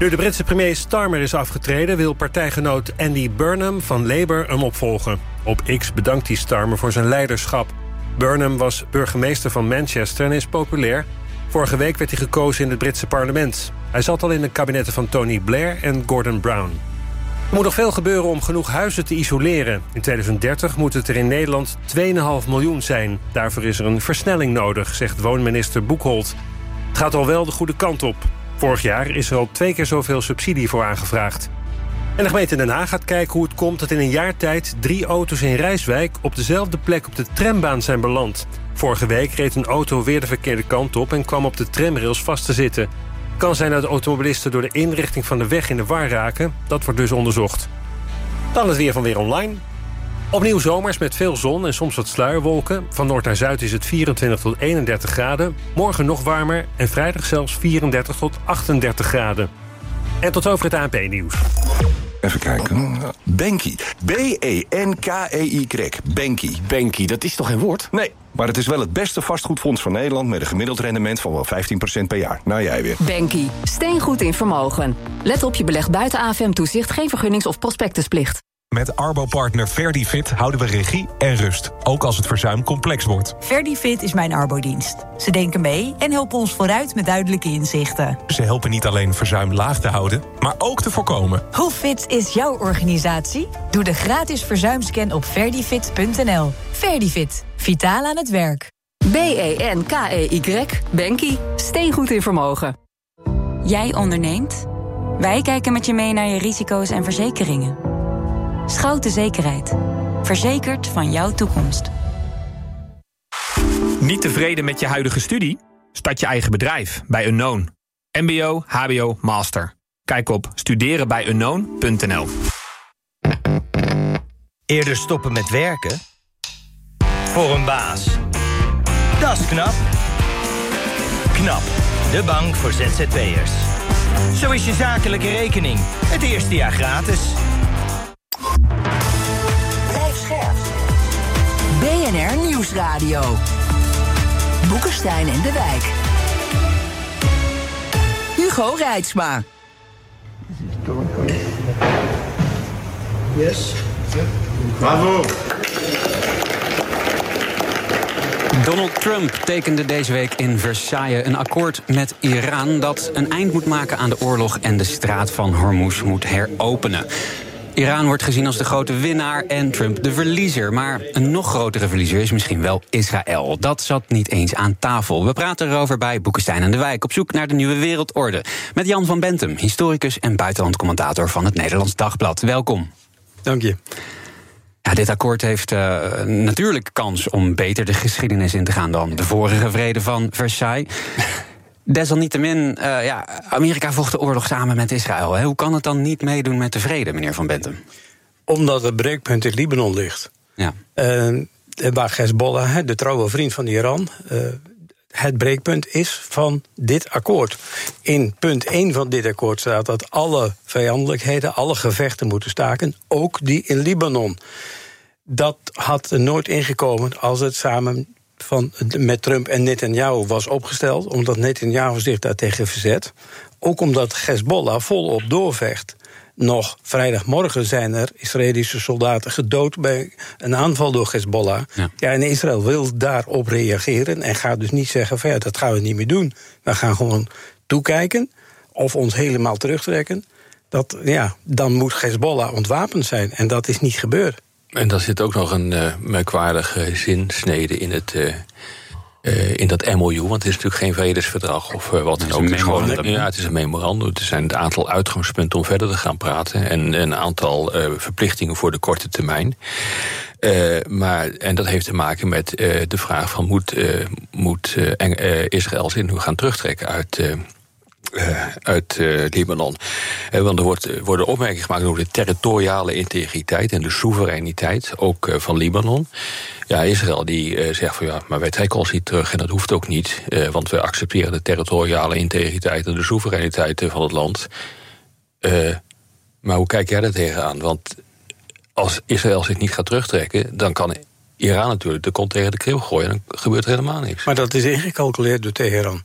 Nu de Britse premier Starmer is afgetreden, wil partijgenoot Andy Burnham van Labour hem opvolgen. Op X bedankt hij Starmer voor zijn leiderschap. Burnham was burgemeester van Manchester en is populair. Vorige week werd hij gekozen in het Britse parlement. Hij zat al in de kabinetten van Tony Blair en Gordon Brown. Er moet nog veel gebeuren om genoeg huizen te isoleren. In 2030 moet het er in Nederland 2,5 miljoen zijn. Daarvoor is er een versnelling nodig, zegt woonminister Boekholt. Het gaat al wel de goede kant op. Vorig jaar is er al 2 keer zoveel subsidie voor aangevraagd. En de gemeente Den Haag gaat kijken hoe het komt dat in een jaar tijd 3 auto's in Rijswijk op dezelfde plek op de trambaan zijn beland. Vorige week reed een auto weer de verkeerde kant op en kwam op de tramrails vast te zitten. Het kan zijn dat de automobilisten door de inrichting van de weg in de war raken. Dat wordt dus onderzocht. Dan het weer van Weer Online. Opnieuw zomers met veel zon en soms wat sluierwolken. Van noord naar zuid is het 24 tot 31 graden. Morgen nog warmer en vrijdag zelfs 34 tot 38 graden. En tot over het ANP-nieuws. Even kijken. Banky. B-E-N-K-E-Y. Banky. Banky, dat is toch geen woord? Nee, maar het is wel het beste vastgoedfonds van Nederland met een gemiddeld rendement van wel 15% per jaar. Nou, jij weer. Banky. Steengoed in vermogen. Let op, je belegt buiten AFM-toezicht, geen vergunnings- of prospectusplicht. Met Arbo-partner Verdifit houden we regie en rust, ook als het verzuim complex wordt. Verdifit is mijn Arbo-dienst. Ze denken mee en helpen ons vooruit met duidelijke inzichten. Ze helpen niet alleen verzuim laag te houden, maar ook te voorkomen. Hoe fit is jouw organisatie? Doe de gratis verzuimscan op verdifit.nl. Verdifit. Vitaal aan het werk. B-E-N-K-E-Y. Banky. Steengoed in vermogen. Jij onderneemt? Wij kijken met je mee naar je risico's en verzekeringen. Schouten Zekerheid. Verzekerd van jouw toekomst. Niet tevreden met je huidige studie? Start je eigen bedrijf bij Unknown. MBO, HBO, Master. Kijk op studerenbijunknown.nl. Eerder stoppen met werken? Voor een baas. Dat is knap. KNAP, de bank voor ZZP'ers. Zo is je zakelijke rekening het eerste jaar gratis. Blijf scherp. BNR Nieuwsradio. Boekenstein en de Wijk. Hugo Reitsma. Yes. Bravo. Donald Trump tekende deze week in Versailles een akkoord met Iran dat een eind moet maken aan de oorlog en de straat van Hormuz moet heropenen. Iran wordt gezien als de grote winnaar en Trump de verliezer. Maar een nog grotere verliezer is misschien wel Israël. Dat zat niet eens aan tafel. We praten erover bij Boekenstein en de Wijk op zoek naar de nieuwe wereldorde. Met Jan van Bentum, historicus en buitenlandcommentator van het Nederlands Dagblad. Welkom. Dank je. Ja, dit akkoord heeft natuurlijk kans om beter de geschiedenis in te gaan dan de vorige vrede van Versailles. Desalniettemin, Amerika vocht de oorlog samen met Israël. Hè? Hoe kan het dan niet meedoen met de vrede, meneer Van Bentum? Omdat het breekpunt in Libanon ligt. Ja. Waar Hezbollah, de trouwe vriend van Iran, het breekpunt is van dit akkoord. In punt 1 van dit akkoord staat dat alle vijandelijkheden, alle gevechten moeten staken, ook die in Libanon. Dat had er nooit ingekomen als het samen met Trump en Netanyahu was opgesteld, omdat Netanyahu zich daartegen verzet. Ook omdat Hezbollah volop doorvecht. Nog vrijdagmorgen zijn er Israëlische soldaten gedood bij een aanval door Hezbollah. Ja, en Israël wil daarop reageren en gaat dus niet zeggen van dat gaan we niet meer doen. We gaan gewoon toekijken of ons helemaal terugtrekken. Dan moet Hezbollah ontwapend zijn en dat is niet gebeurd. En daar zit ook nog een merkwaardige zinsnede in dat MOU, want het is natuurlijk geen vredesverdrag of wat dan ook. Het is een memorandum. Er zijn een aantal uitgangspunten om verder te gaan praten en een aantal verplichtingen voor de korte termijn. En dat heeft te maken met de vraag van moet Israël zich nu gaan terugtrekken uit Libanon. Want er worden opmerkingen gemaakt over de territoriale integriteit en de soevereiniteit, ook van Libanon. Ja, Israël die zegt van maar wij trekken ons niet terug en dat hoeft ook niet, want we accepteren de territoriale integriteit en de soevereiniteit van het land. Maar hoe kijk jij daar tegenaan? Want als Israël zich niet gaat terugtrekken, dan kan Iran natuurlijk de kont tegen de krib gooien en dan gebeurt er helemaal niks. Maar dat is ingecalculeerd door Teheran.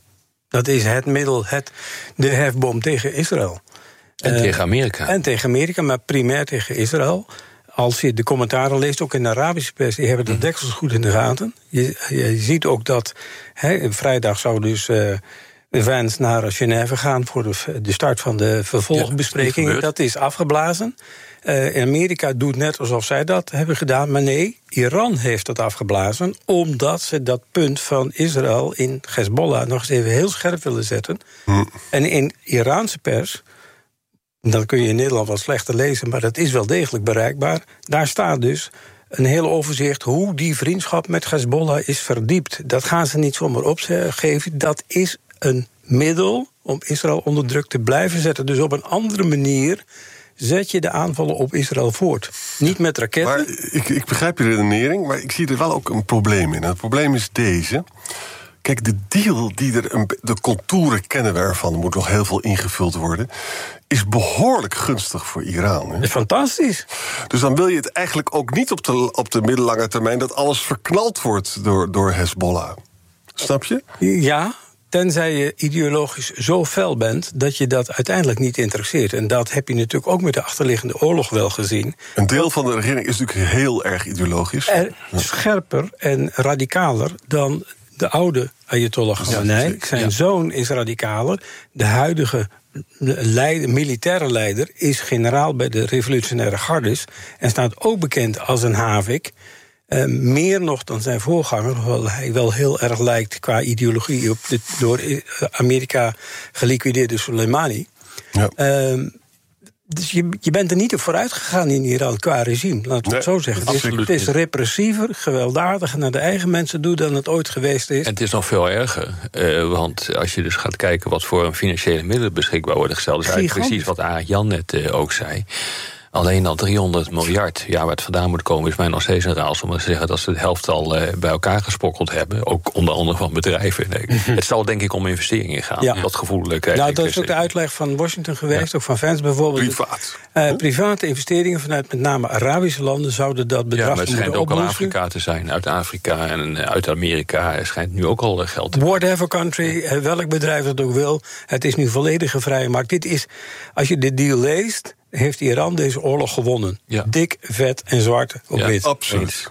Dat is het middel, de hefboom tegen Israël. En tegen Amerika. En tegen Amerika, maar primair tegen Israël. Als je de commentaren leest, ook in de Arabische pers, die hebben de deksels goed in de gaten. Je ziet ook dat vrijdag zou dus Vance naar Genève gaan voor de start van de vervolgbesprekingen. Dat is afgeblazen. Amerika doet net alsof zij dat hebben gedaan, maar nee, Iran heeft dat afgeblazen, omdat ze dat punt van Israël in Hezbollah nog eens even heel scherp willen zetten. En in Iraanse pers, dat kun je in Nederland wat slechter lezen, maar dat is wel degelijk bereikbaar, daar staat dus een heel overzicht hoe die vriendschap met Hezbollah is verdiept. Dat gaan ze niet zomaar opgeven, dat is een middel om Israël onder druk te blijven zetten. Dus op een andere manier zet je de aanvallen op Israël voort. Niet met raketten. Maar ik begrijp je redenering, maar ik zie er wel ook een probleem in. En het probleem is deze. Kijk, de deal, de contouren kennen we ervan, er moet nog heel veel ingevuld worden, is behoorlijk gunstig voor Iran. Hè? Fantastisch. Dus dan wil je het eigenlijk ook niet op de middellange termijn dat alles verknald wordt door Hezbollah. Snap je? Ja. Tenzij je ideologisch zo fel bent dat je dat uiteindelijk niet interesseert. En dat heb je natuurlijk ook met de achterliggende oorlog wel gezien. Een deel van de regering is natuurlijk heel erg ideologisch. Scherper en radicaler dan de oude Ayatollah Khamenei. Zijn zoon is radicaler. De huidige militaire leider is generaal bij de revolutionaire gardes en staat ook bekend als een havik. Meer nog dan zijn voorganger, hoewel hij wel heel erg lijkt qua ideologie op de door Amerika geliquideerde Soleimani. Ja. Dus je bent er niet op vooruit gegaan in Iran qua regime, laten we het zo zeggen. Het is repressiever, gewelddadiger naar de eigen mensen doen dan het ooit geweest is. En het is nog veel erger, want als je dus gaat kijken wat voor financiële middelen beschikbaar worden gesteld, is eigenlijk precies wat Arend Jan net ook zei. Alleen al 300 miljard, waar het vandaan moet komen, is mij nog steeds een raals om te zeggen dat ze de helft al bij elkaar gesprokkeld hebben. Ook onder andere van bedrijven. Nee. Het zal denk ik om investeringen gaan. Dat gevoelig. Nou, dat is ook de uitleg van Washington geweest, ook van Vance bijvoorbeeld. Private investeringen vanuit met name Arabische landen zouden dat bedrag moeten opboosten. Maar het schijnt ook al Afrika te zijn. Uit Afrika en uit Amerika schijnt nu ook al geld te whatever country, welk bedrijf dat ook wil. Het is nu volledige vrije markt. Dit is, als je de deal leest, heeft Iran deze oorlog gewonnen. Ja. Dik, vet en zwart op wit. Absoluut.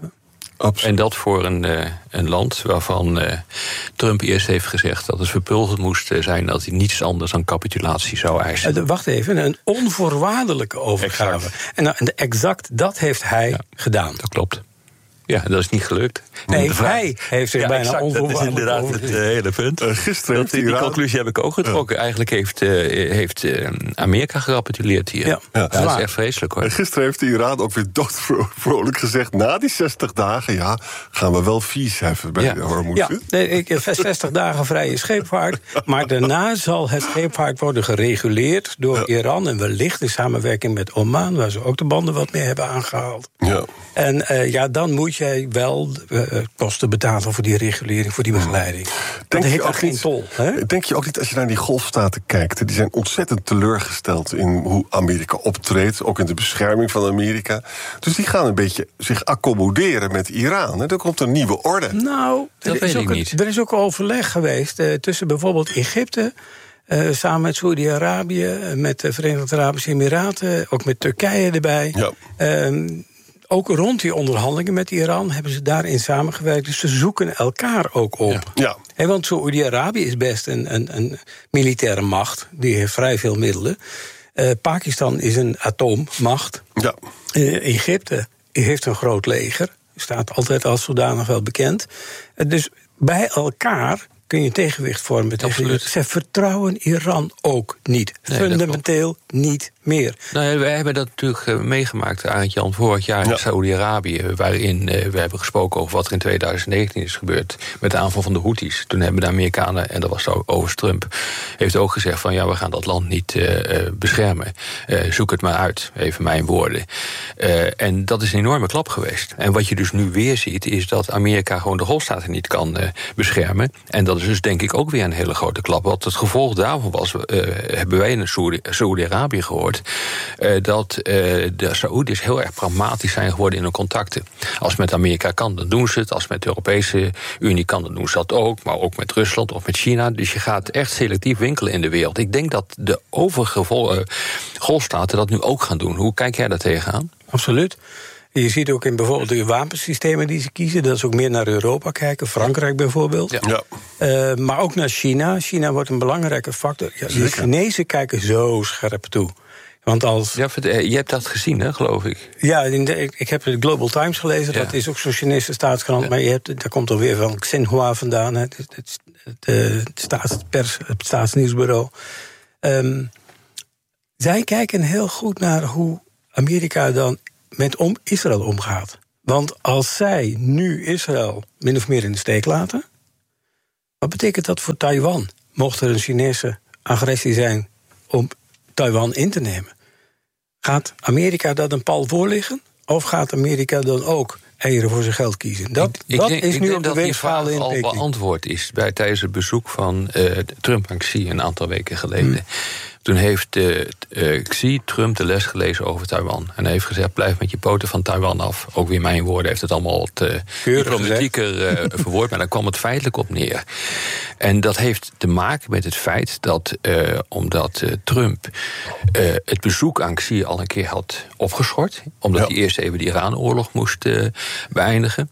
En dat voor een land waarvan Trump eerst heeft gezegd dat het verpulverd moest zijn, dat hij niets anders dan capitulatie zou eisen. Wacht even, een onvoorwaardelijke overgave. Exact dat heeft hij gedaan. Dat klopt. Ja, dat is niet gelukt. Nee, hij heeft zich bijna onvoorwaardelijk. Dat is inderdaad het hele punt. Gisteren die conclusie heb ik ook getrokken. Ja. Eigenlijk heeft Amerika gerapituleerd hier. Dat is echt vreselijk, hoor. En gisteren heeft de Iran ook weer doodvrolijk gezegd, na die 60 dagen, gaan we wel fees heffen bij de Hormuz. Ja, 60 dagen vrije scheepvaart. Maar daarna zal het scheepvaart worden gereguleerd door Iran en wellicht in samenwerking met Oman, waar ze ook de banden wat meer hebben aangehaald. Ja. En dan moet jij wel kosten betalen voor die regulering, voor die begeleiding. Dat heeft ook geen tol. Hè? Denk je ook niet, als je naar die golfstaten kijkt, die zijn ontzettend teleurgesteld in hoe Amerika optreedt, ook in de bescherming van Amerika. Dus die gaan een beetje zich accommoderen met Iran. Hè? Dan komt een nieuwe orde. Nou, er is ook overleg geweest tussen bijvoorbeeld Egypte, samen met Saudi-Arabië, met de Verenigde Arabische Emiraten, ook met Turkije erbij. Ja. Ook rond die onderhandelingen met Iran hebben ze daarin samengewerkt. Dus ze zoeken elkaar ook op. Ja. Want Saoedi-Arabië is best een militaire macht. Die heeft vrij veel middelen. Pakistan is een atoommacht. Ja. Egypte heeft een groot leger. Staat altijd als zodanig wel bekend. Dus bij elkaar kun je tegenwicht vormen. Ze vertrouwen Iran ook niet. Nee, fundamenteel niet meer. Nou, wij hebben dat natuurlijk meegemaakt, Arend Jan, vorig jaar in Saoedi-Arabië, waarin we hebben gesproken over wat er in 2019 is gebeurd met de aanval van de Houthis. Toen hebben de Amerikanen, en dat was overigens Trump, heeft ook gezegd van we gaan dat land niet beschermen. Zoek het maar uit, even mijn woorden. En dat is een enorme klap geweest. En wat je dus nu weer ziet, is dat Amerika gewoon de golfstaten niet kan beschermen. En dat is is dus denk ik ook weer een hele grote klap. Wat het gevolg daarvan was, hebben wij in Saoedi-Arabië gehoord, dat de Saoedi's heel erg pragmatisch zijn geworden in hun contacten. Als het met Amerika kan, dan doen ze het. Als het met de Europese Unie kan, dan doen ze dat ook. Maar ook met Rusland of met China. Dus je gaat echt selectief winkelen in de wereld. Ik denk dat de overige golfstaten dat nu ook gaan doen. Hoe kijk jij daar tegenaan? Absoluut. Je ziet ook in bijvoorbeeld de wapensystemen die ze kiezen, dat ze ook meer naar Europa kijken. Frankrijk bijvoorbeeld. Ja. Maar ook naar China. China wordt een belangrijke factor. Ja, de Chinezen kijken zo scherp toe. Want als... Ja, je hebt dat gezien, hè, geloof ik. Ja, ik heb de Global Times gelezen. Ja. Dat is ook zo'n Chinese staatskrant. Ja. Maar daar komt alweer van Xinhua vandaan. Het staatsnieuwsbureau. Zij kijken heel goed naar hoe Amerika dan met Israël omgaat. Want als zij nu Israël min of meer in de steek laten, wat betekent dat voor Taiwan? Mocht er een Chinese agressie zijn om Taiwan in te nemen, gaat Amerika dat een pal voorliggen? Of gaat Amerika dan ook eieren voor zijn geld kiezen? Dat is nu op de weegschaal in Peking. Al beantwoord is tijdens het bezoek van Trump aan Xi een aantal weken geleden. Toen heeft Xi Trump de les gelezen over Taiwan. En hij heeft gezegd, blijf met je poten van Taiwan af. Ook weer mijn woorden, heeft het allemaal wat diplomatieker verwoord. Maar daar kwam het feitelijk op neer. En dat heeft te maken met het feit dat, omdat Trump het bezoek aan Xi al een keer had opgeschort, omdat hij eerst even de Iran-oorlog moest beëindigen.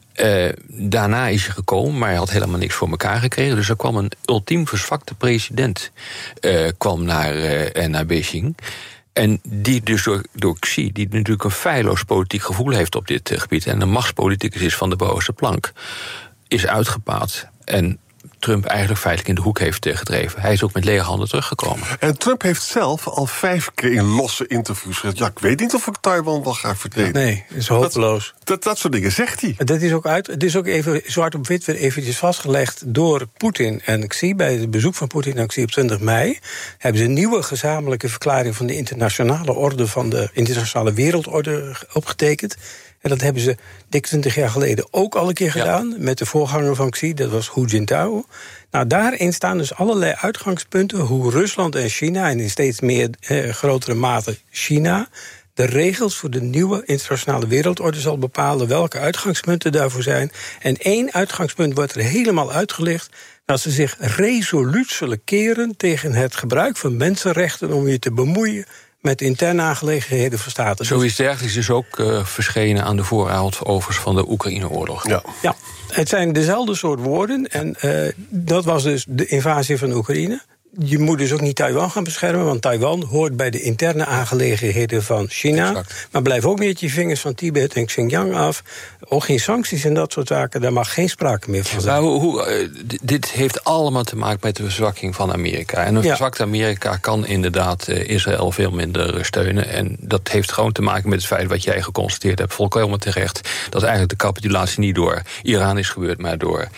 Daarna is hij gekomen, maar hij had helemaal niks voor elkaar gekregen. Dus er kwam een ultiem verzwakte president kwam naar Beijing. En die dus door Xi, die natuurlijk een feilloos politiek gevoel heeft op dit gebied, en een machtspoliticus is van de bovenste plank, is uitgepaard en Trump eigenlijk feitelijk in de hoek heeft gedreven. Hij is ook met lege handen teruggekomen. En Trump heeft zelf al 5 keer in losse interviews gezegd, ja, ik weet niet of ik Taiwan wel ga verdedigen. Nee, dat is hopeloos. Dat soort dingen zegt hij. Het is ook even zwart op wit weer eventjes vastgelegd door Poetin en Xi. Bij het bezoek van Poetin en Xi op 20 mei... hebben ze een nieuwe gezamenlijke verklaring van de internationale orde, van de internationale wereldorde opgetekend. En dat hebben ze dik 20 jaar geleden ook al een keer gedaan, met de voorganger van Xi, dat was Hu Jintao. Nou, daarin staan dus allerlei uitgangspunten hoe Rusland en China, en in steeds meer grotere mate China, de regels voor de nieuwe internationale wereldorde zal bepalen, welke uitgangspunten daarvoor zijn. En 1 uitgangspunt wordt er helemaal uitgelicht, dat ze zich resoluut zullen keren tegen het gebruik van mensenrechten om je te bemoeien met interne aangelegenheden van staten. Zoiets dergelijks is ook verschenen aan de vooravond overigens van de Oekraïne-oorlog. Ja, het zijn dezelfde soort woorden. En dat was dus de invasie van Oekraïne. Je moet dus ook niet Taiwan gaan beschermen, want Taiwan hoort bij de interne aangelegenheden van China. Exact. Maar blijf ook niet je vingers van Tibet en Xinjiang af. Ook geen sancties en dat soort zaken, daar mag geen sprake meer van zijn. Nou, dit heeft allemaal te maken met de verzwakking van Amerika. En een verzwakt Amerika kan inderdaad Israël veel minder steunen. En dat heeft gewoon te maken met het feit wat jij geconstateerd hebt, volkomen terecht, dat eigenlijk de capitulatie niet door Iran is gebeurd, maar door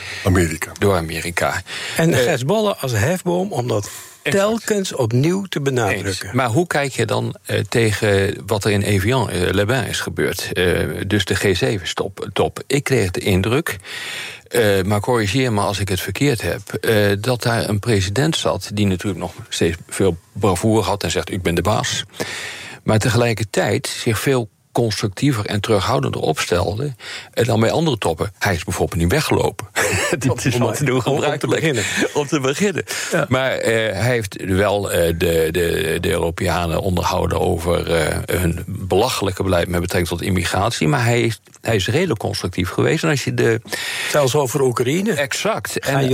Amerika. En Hezbollah als hefboom, omdat telkens opnieuw te benadrukken. Eens. Maar hoe kijk je dan tegen wat er in Evian-les-Bains is gebeurd? Dus de G7-top. Ik kreeg de indruk, maar corrigeer me als ik het verkeerd heb, dat daar een president zat die natuurlijk nog steeds veel bravoure had en zegt, ik ben de baas. Maar tegelijkertijd zich veel constructiever en terughoudender opstelde dan bij andere toppen. Hij is bijvoorbeeld niet weggelopen. Dit is wat te doen gebruikelijk. Om te beginnen. Ja. Maar hij heeft wel de Europeanen onderhouden over hun belachelijke beleid met betrekking tot immigratie. Maar hij is redelijk constructief geweest. En als je zelfs over Oekraïne. Exact.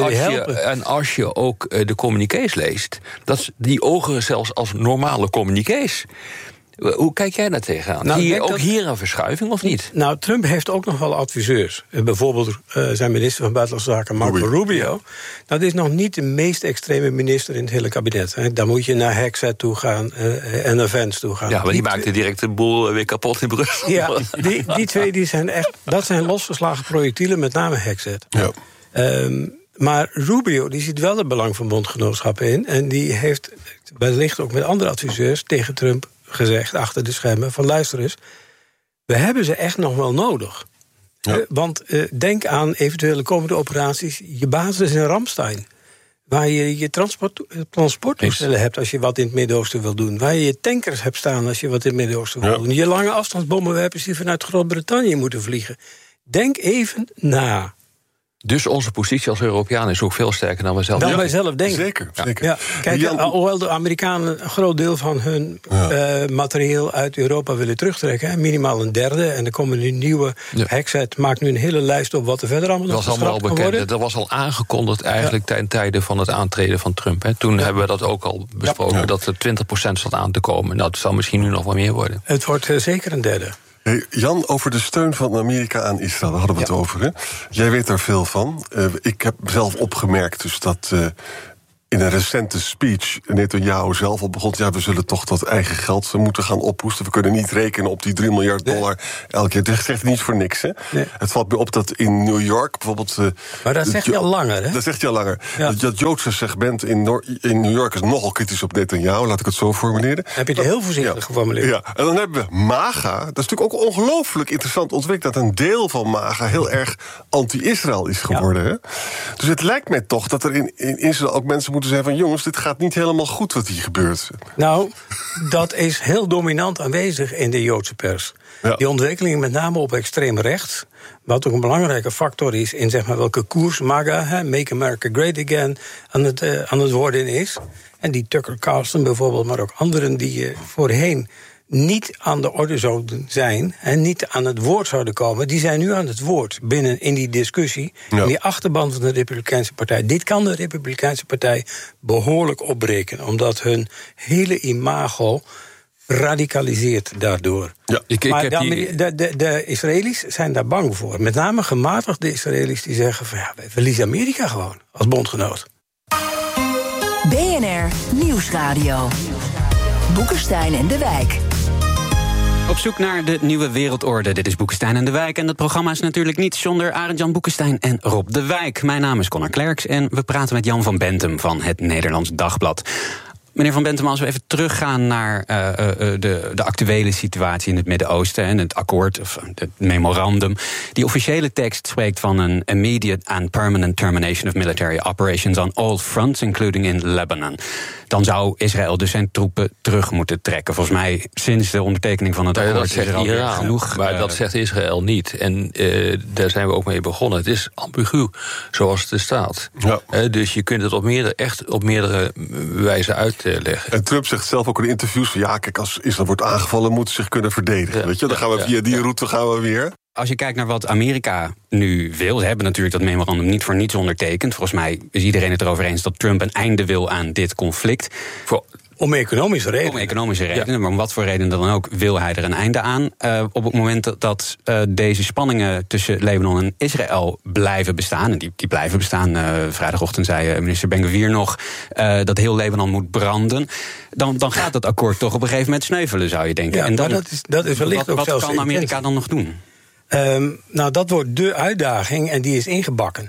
En als je ook de communiqués leest, die ogen zelfs als normale communiqués. Hoe kijk jij daar tegenaan? Zie je ook hier een verschuiving of niet? Nou, Trump heeft ook nog wel adviseurs. Bijvoorbeeld zijn minister van Buitenlandse Zaken, Marco Rubio. Dat is nog niet de meest extreme minister in het hele kabinet. Daar moet je naar Hexet toe gaan en naar Vance toe gaan. Ja, maar die maakte direct de boel weer kapot in Brussel. Ja, die twee zijn echt, dat zijn losgeslagen projectielen, met name Hexet. Ja. Maar Rubio die ziet wel het belang van bondgenootschappen in. En die heeft wellicht ook met andere adviseurs tegen Trump gezegd achter de schermen van luister eens, we hebben ze echt nog wel nodig. Ja. Want denk aan eventuele komende operaties. Je basis is in Ramstein. Waar je transporttoestellen hebt als je wat in het Midden-Oosten wil doen. Waar je tankers hebt staan als je wat in het Midden-Oosten wil doen. Je lange afstandsbommenwerpers die vanuit Groot-Brittannië moeten vliegen. Denk even na. Dus onze positie als Europeaan is ook veel sterker dan wij zelf denken. Dan wij zelf denken. Zeker. Ja. Kijk, hoewel de Amerikanen een groot deel van hun materieel uit Europa willen terugtrekken. Minimaal een derde. En er komen nu nieuwe Hexet maakt nu een hele lijst op wat er verder allemaal nog geschrapt kan worden. Dat was al aangekondigd eigenlijk ten tijde van het aantreden van Trump. Hè. Toen hebben we dat ook al besproken, dat er 20% zat aan te komen. Nou, het zal misschien nu nog wel meer worden. Het wordt zeker een derde. Hey, Jan, over de steun van Amerika aan Israël, daar hadden we het over. Hè? Jij weet daar veel van. Ik heb zelf opgemerkt dus dat in een recente speech Netanyahu zelf al begon... we zullen toch dat eigen geld moeten gaan ophoesten. We kunnen niet rekenen op die $3 miljard elke keer. Dat zegt hij niet voor niks, hè? Nee. Het valt me op dat in New York bijvoorbeeld... maar dat zegt hij al langer, hè? Dat zegt hij al langer. Ja. Dat Joodse segment in New York is nogal kritisch op Netanyahu, laat ik het zo formuleren. Heb je het heel voorzichtig geformuleerd. Ja. En dan hebben we MAGA. Dat is natuurlijk ook ongelooflijk interessant ontwikkeld... dat een deel van MAGA heel erg anti-Israël is geworden. Hè? Dus het lijkt mij toch dat er in Israël ook mensen moeten zijn van... jongens, dit gaat niet helemaal goed wat hier gebeurt. Nou, dat is heel dominant aanwezig in de Joodse pers. Ja. Die ontwikkeling met name op extreem rechts... wat ook een belangrijke factor is in zeg maar, welke koers MAGA, Make America Great Again, aan het worden is. En die Tucker Carlson bijvoorbeeld, maar ook anderen die voorheen... niet aan de orde zouden zijn en niet aan het woord zouden komen... die zijn nu aan het woord binnen in die discussie... in die achterban van de Republikeinse Partij. Dit kan de Republikeinse Partij behoorlijk opbreken... omdat hun hele imago radicaliseert daardoor. Ja, maar de Israëli's zijn daar bang voor. Met name gematigde Israëli's die zeggen... van wij verliezen Amerika gewoon als bondgenoot. BNR Nieuwsradio. Boekenstein en de Wijk. Op zoek naar de nieuwe wereldorde. Dit is Boekenstein en de Wijk. En dat programma is natuurlijk niet zonder Arend-Jan Boekenstein en Rob de Wijk. Mijn naam is Connor Klerks en we praten met Jan van Bentum van het Nederlands Dagblad. Meneer Van Bentum, als we even teruggaan naar de actuele situatie in het Midden-Oosten... en het akkoord, of het memorandum. Die officiële tekst spreekt van een immediate and permanent termination of military operations on all fronts, including in Lebanon. Dan zou Israël dus zijn troepen terug moeten trekken. Volgens mij sinds de ondertekening van het akkoord is er alweer genoeg. Maar dat zegt Israël niet. En daar zijn we ook mee begonnen. Het is ambigu, zoals het er staat. Ja. Dus je kunt het op meerdere wijzen uitleggen. En Trump zegt zelf ook in interviews van... kijk, als Israël wordt aangevallen, moeten ze zich kunnen verdedigen. Ja. Weet je? Dan gaan we via die route gaan we weer... Als je kijkt naar wat Amerika nu wil... ze hebben natuurlijk dat memorandum niet voor niets ondertekend. Volgens mij is iedereen het erover eens dat Trump een einde wil aan dit conflict. Om economische redenen. Om economische redenen, maar om wat voor reden dan ook... wil hij er een einde aan. Op het moment dat deze spanningen tussen Libanon en Israël blijven bestaan... en die blijven bestaan, vrijdagochtend zei minister Ben-Gvir nog... dat heel Libanon moet branden... Dan gaat dat akkoord toch op een gegeven moment sneuvelen, zou je denken. Ja, en dan, dat is wellicht ook wat kan Amerika dan nog doen? Nou, dat wordt de uitdaging en die is ingebakken.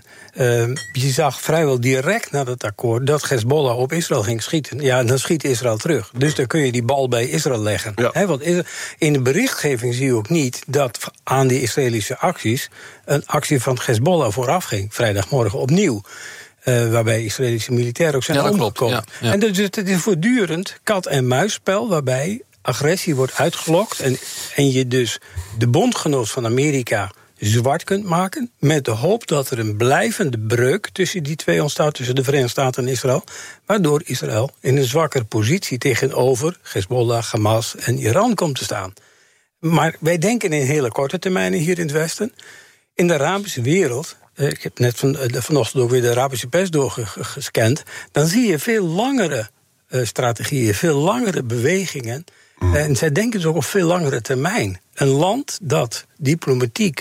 Je zag vrijwel direct na het akkoord dat Hezbollah op Israël ging schieten. Ja, dan schiet Israël terug. Dus dan kun je die bal bij Israël leggen. Ja. Want in de berichtgeving zie je ook niet dat aan die Israëlische acties... een actie van Hezbollah vooraf ging, vrijdagmorgen opnieuw. Waarbij Israëlische militairen ook zijn omgekomen. Ja. En dus het is voortdurend kat-en-muisspel waarbij... agressie wordt uitgelokt en je dus de bondgenoot van Amerika zwart kunt maken... met de hoop dat er een blijvende breuk tussen die twee ontstaat... tussen de Verenigde Staten en Israël... waardoor Israël in een zwakkere positie tegenover Hezbollah, Hamas en Iran komt te staan. Maar wij denken in hele korte termijnen hier in het Westen. In de Arabische wereld... ik heb net vanochtend ook weer de Arabische pers doorgescand... dan zie je veel langere strategieën, veel langere bewegingen... En zij denken dus ook op veel langere termijn. Een land dat diplomatiek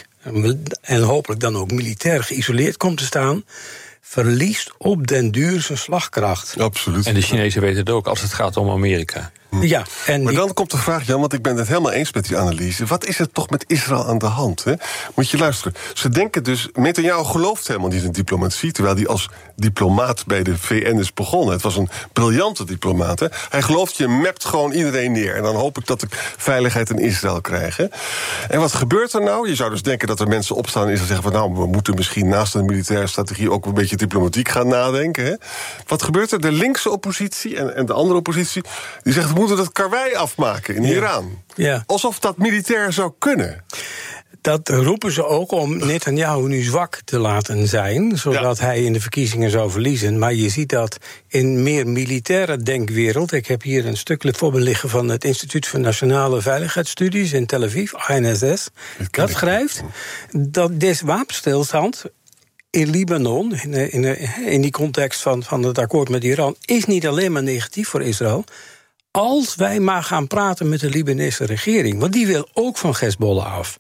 en hopelijk dan ook militair geïsoleerd komt te staan... verliest op den duur zijn slagkracht. Absoluut. En de Chinezen weten het ook als het gaat om Amerika. Ja, maar dan komt de vraag, Jan, want ik ben het helemaal eens met die analyse. Wat is er toch met Israël aan de hand? Hè? Moet je luisteren. Ze denken dus, Netanyahu gelooft helemaal niet in diplomatie, terwijl hij als diplomaat bij de VN is begonnen. Het was een briljante diplomaat. Hè? Hij gelooft, je mapt gewoon iedereen neer. En dan hoop ik dat ik veiligheid in Israël krijg. Hè? En wat gebeurt er nou? Je zou dus denken dat er mensen opstaan in Israël zeggen van, nou, we moeten misschien naast de militaire strategie ook een beetje diplomatiek gaan nadenken. Hè? Wat gebeurt er? De linkse oppositie en de andere oppositie, die zegt, we moeten dat karwei afmaken in Iran. Ja. Alsof dat militair zou kunnen. Dat roepen ze ook om Netanyahu nu zwak te laten zijn, zodat hij in de verkiezingen zou verliezen. Maar je ziet dat in meer militaire denkwereld. Ik heb hier een stukje voor me liggen van het Instituut voor Nationale Veiligheidsstudies in Tel Aviv, INSS. Dat schrijft dat deze wapenstilstand in Libanon, in die context van het akkoord met Iran, is niet alleen maar negatief voor Israël. Als wij maar gaan praten met de Libanese regering, want die wil ook van Hezbollah af,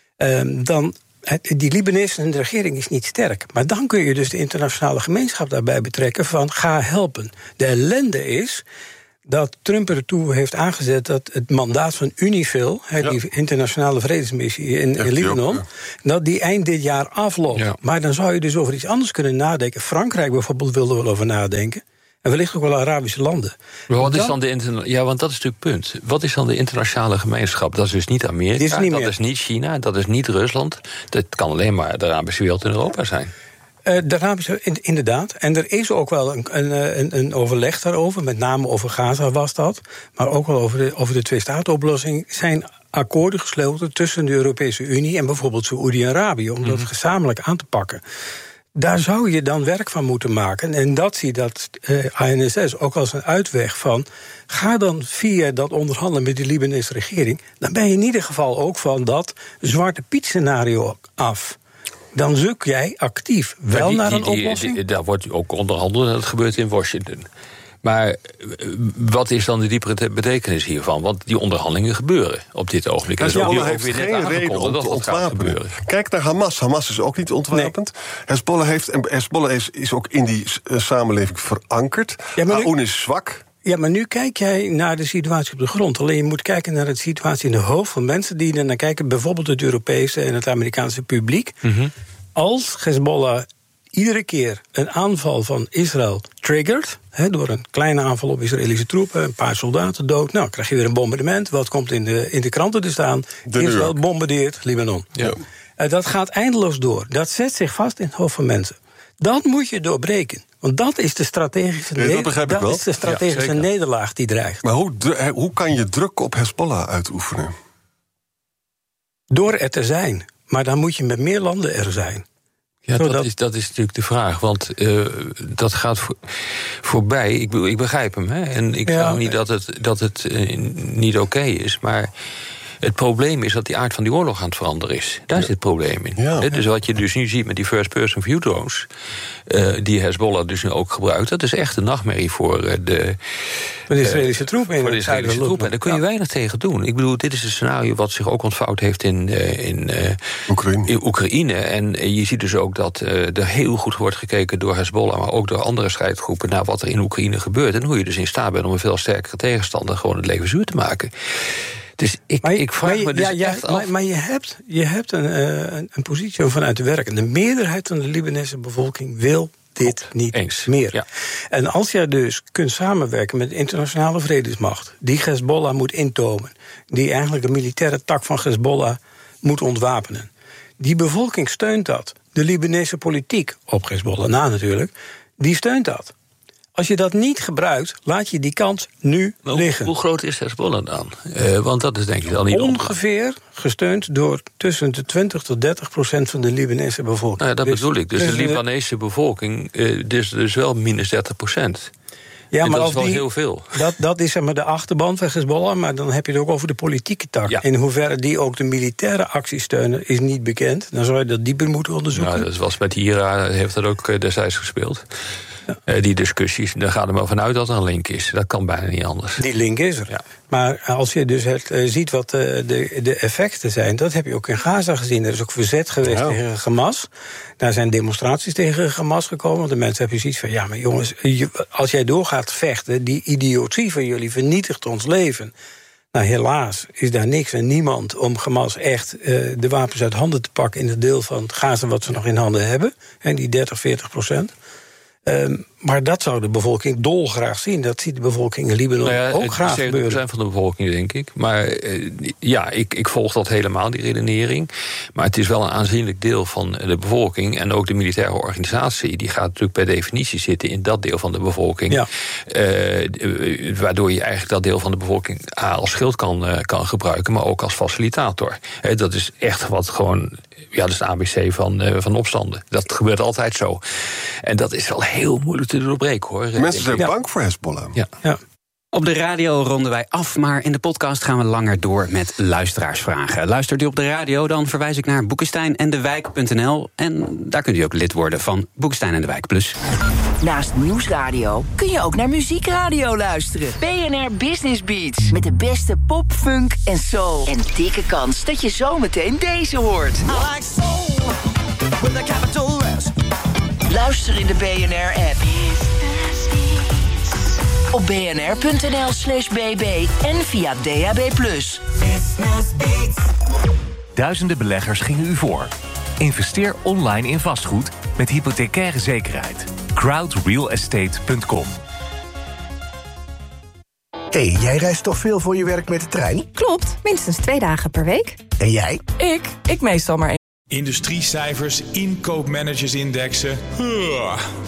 die Libanese regering is niet sterk. Maar dan kun je dus de internationale gemeenschap daarbij betrekken van ga helpen. De ellende is dat Trump ertoe heeft aangezet dat het mandaat van UNIFIL, die internationale vredesmissie in Libanon, dat die eind dit jaar afloopt. Ja. Maar dan zou je dus over iets anders kunnen nadenken. Frankrijk bijvoorbeeld wilde wel over nadenken. En wellicht ook wel Arabische landen. Maar wat is dan want dat is natuurlijk het punt. Wat is dan de internationale gemeenschap? Dat is dus niet Amerika, dat is niet China, dat is niet Rusland. Dat kan alleen maar de Arabische wereld in Europa zijn. De Arabische, inderdaad. En er is ook wel een overleg daarover. Met name over Gaza was dat. Maar ook wel over de twee-staten-oplossing zijn akkoorden gesloten tussen de Europese Unie en bijvoorbeeld Saoedi-Arabië, om dat gezamenlijk aan te pakken. Daar zou je dan werk van moeten maken. En dat zie dat INSS ook als een uitweg van, ga dan via dat onderhandelen met de Libanese regering, dan ben je in ieder geval ook van dat Zwarte Piet scenario af. Dan zoek jij actief wel naar een oplossing. Daar wordt ook onderhandeld en dat gebeurt in Washington. Maar wat is dan de diepere betekenis hiervan? Want die onderhandelingen gebeuren op dit ogenblik. Hezbollah heeft geen reden om te ontwapenen. Kijk naar Hamas. Hamas is ook niet ontwapend. Nee. Hezbollah is ook in die samenleving verankerd. Aoun is zwak. Ja, maar nu kijk jij naar de situatie op de grond. Alleen je moet kijken naar de situatie in de hoofd van mensen die er naar kijken. Bijvoorbeeld het Europese en het Amerikaanse publiek. Mm-hmm. Als Hezbollah iedere keer een aanval van Israël triggert, door een kleine aanval op Israëlische troepen, een paar soldaten dood, nou krijg je weer een bombardement. Wat komt in de kranten te staan? Israël bombardeert Libanon. Ja. Dat gaat eindeloos door. Dat zet zich vast in het hoofd van mensen. Dat moet je doorbreken. Want dat is de strategische nederlaag die dreigt. Maar hoe kan je druk op Hezbollah uitoefenen? Door er te zijn. Maar dan moet je met meer landen er zijn. Ja, dat is natuurlijk de vraag. Want dat gaat voorbij. Ik begrijp hem. Hè? En ik zeg niet dat het niet oké is. Maar het probleem is dat die aard van die oorlog aan het veranderen is. Daar zit het probleem in. Ja. Dus wat je dus nu ziet met die first-person view drones, die Hezbollah dus nu ook gebruikt, dat is echt een nachtmerrie voor de Israëlische troepen. Voor de Israëlische troepen. En daar kun je weinig tegen doen. Ik bedoel, dit is een scenario wat zich ook ontvouwd heeft in Oekraïne. En je ziet dus ook dat er heel goed wordt gekeken door Hezbollah, maar ook door andere strijdgroepen, naar wat er in Oekraïne gebeurt. En hoe je dus in staat bent om een veel sterkere tegenstander gewoon het leven zuur te maken. Dus ik vraag me dus echt af. Maar je hebt een positie vanuit de werk. En de meerderheid van de Libanese bevolking wil dit niet meer. Ja. En als jij dus kunt samenwerken met de internationale vredesmacht, die Hezbollah moet intomen, die eigenlijk de militaire tak van Hezbollah moet ontwapenen, die bevolking steunt dat. De Libanese politiek, op Hezbollah na natuurlijk, die steunt dat. Als je dat niet gebruikt, laat je die kans nu liggen. Hoe groot is Hezbollah dan? Want dat is denk ik al niet ongeveer gesteund door tussen de 20% tot 30% van de Libanese bevolking. Nou ja, dat bedoel ik. Dus de Libanese bevolking dus wel minus 30%. Ja, en maar dat is wel heel veel. Dat is zeg maar de achterban van Hezbollah, maar dan heb je het ook over de politieke tak. Ja. In hoeverre die ook de militaire acties steunen, is niet bekend. Dan zou je dat dieper moeten onderzoeken. Nou, dat was met IRA, heeft dat ook destijds gespeeld. Die discussies, daar gaat er maar vanuit dat er een link is. Dat kan bijna niet anders. Die link is er. Ja. Maar als je dus ziet wat de effecten zijn, dat heb je ook in Gaza gezien. Er is ook verzet geweest tegen Hamas. Daar zijn demonstraties tegen Hamas gekomen. Want de mensen hebben zoiets van, ja, maar jongens, als jij doorgaat vechten, die idiotie van jullie vernietigt ons leven. Nou, helaas is daar niks en niemand om Hamas echt de wapens uit handen te pakken in het deel van Gaza wat ze nog in handen hebben. En die 30-40%. Maar dat zou de bevolking dolgraag zien. Dat ziet de bevolking in Libanon ook graag gebeuren. Het 70% van de bevolking, denk ik. Maar ik volg dat helemaal, die redenering. Maar het is wel een aanzienlijk deel van de bevolking. En ook de militaire organisatie, die gaat natuurlijk per definitie zitten in dat deel van de bevolking. Ja. Waardoor je eigenlijk dat deel van de bevolking als schild kan gebruiken, maar ook als facilitator. Dat is echt wat gewoon. Ja, dat is het ABC van opstanden. Dat gebeurt altijd zo. En dat is wel heel moeilijk te doorbreken, hoor. Mensen zijn bang voor Hezbollah. Ja. Op de radio ronden wij af, maar in de podcast gaan we langer door met luisteraarsvragen. Luistert u op de radio, dan verwijs ik naar Boekenstein-en-de-Wijk.nl. En daar kunt u ook lid worden van Boekenstein en de Wijk Plus. Naast Nieuwsradio kun je ook naar Muziekradio luisteren. BNR Business Beats. Met de beste pop, funk en soul. En dikke kans dat je zometeen deze hoort. I like soul with a capital S. Luister in de BNR-app. Op bnr.nl/bb en via DAB+. Duizenden beleggers gingen u voor. Investeer online in vastgoed met hypothecaire zekerheid. crowdrealestate.com. Hey, jij reist toch veel voor je werk met de trein? Klopt, minstens 2 dagen per week. En jij? Ik meestal maar 1. Industriecijfers, inkoopmanagersindexen.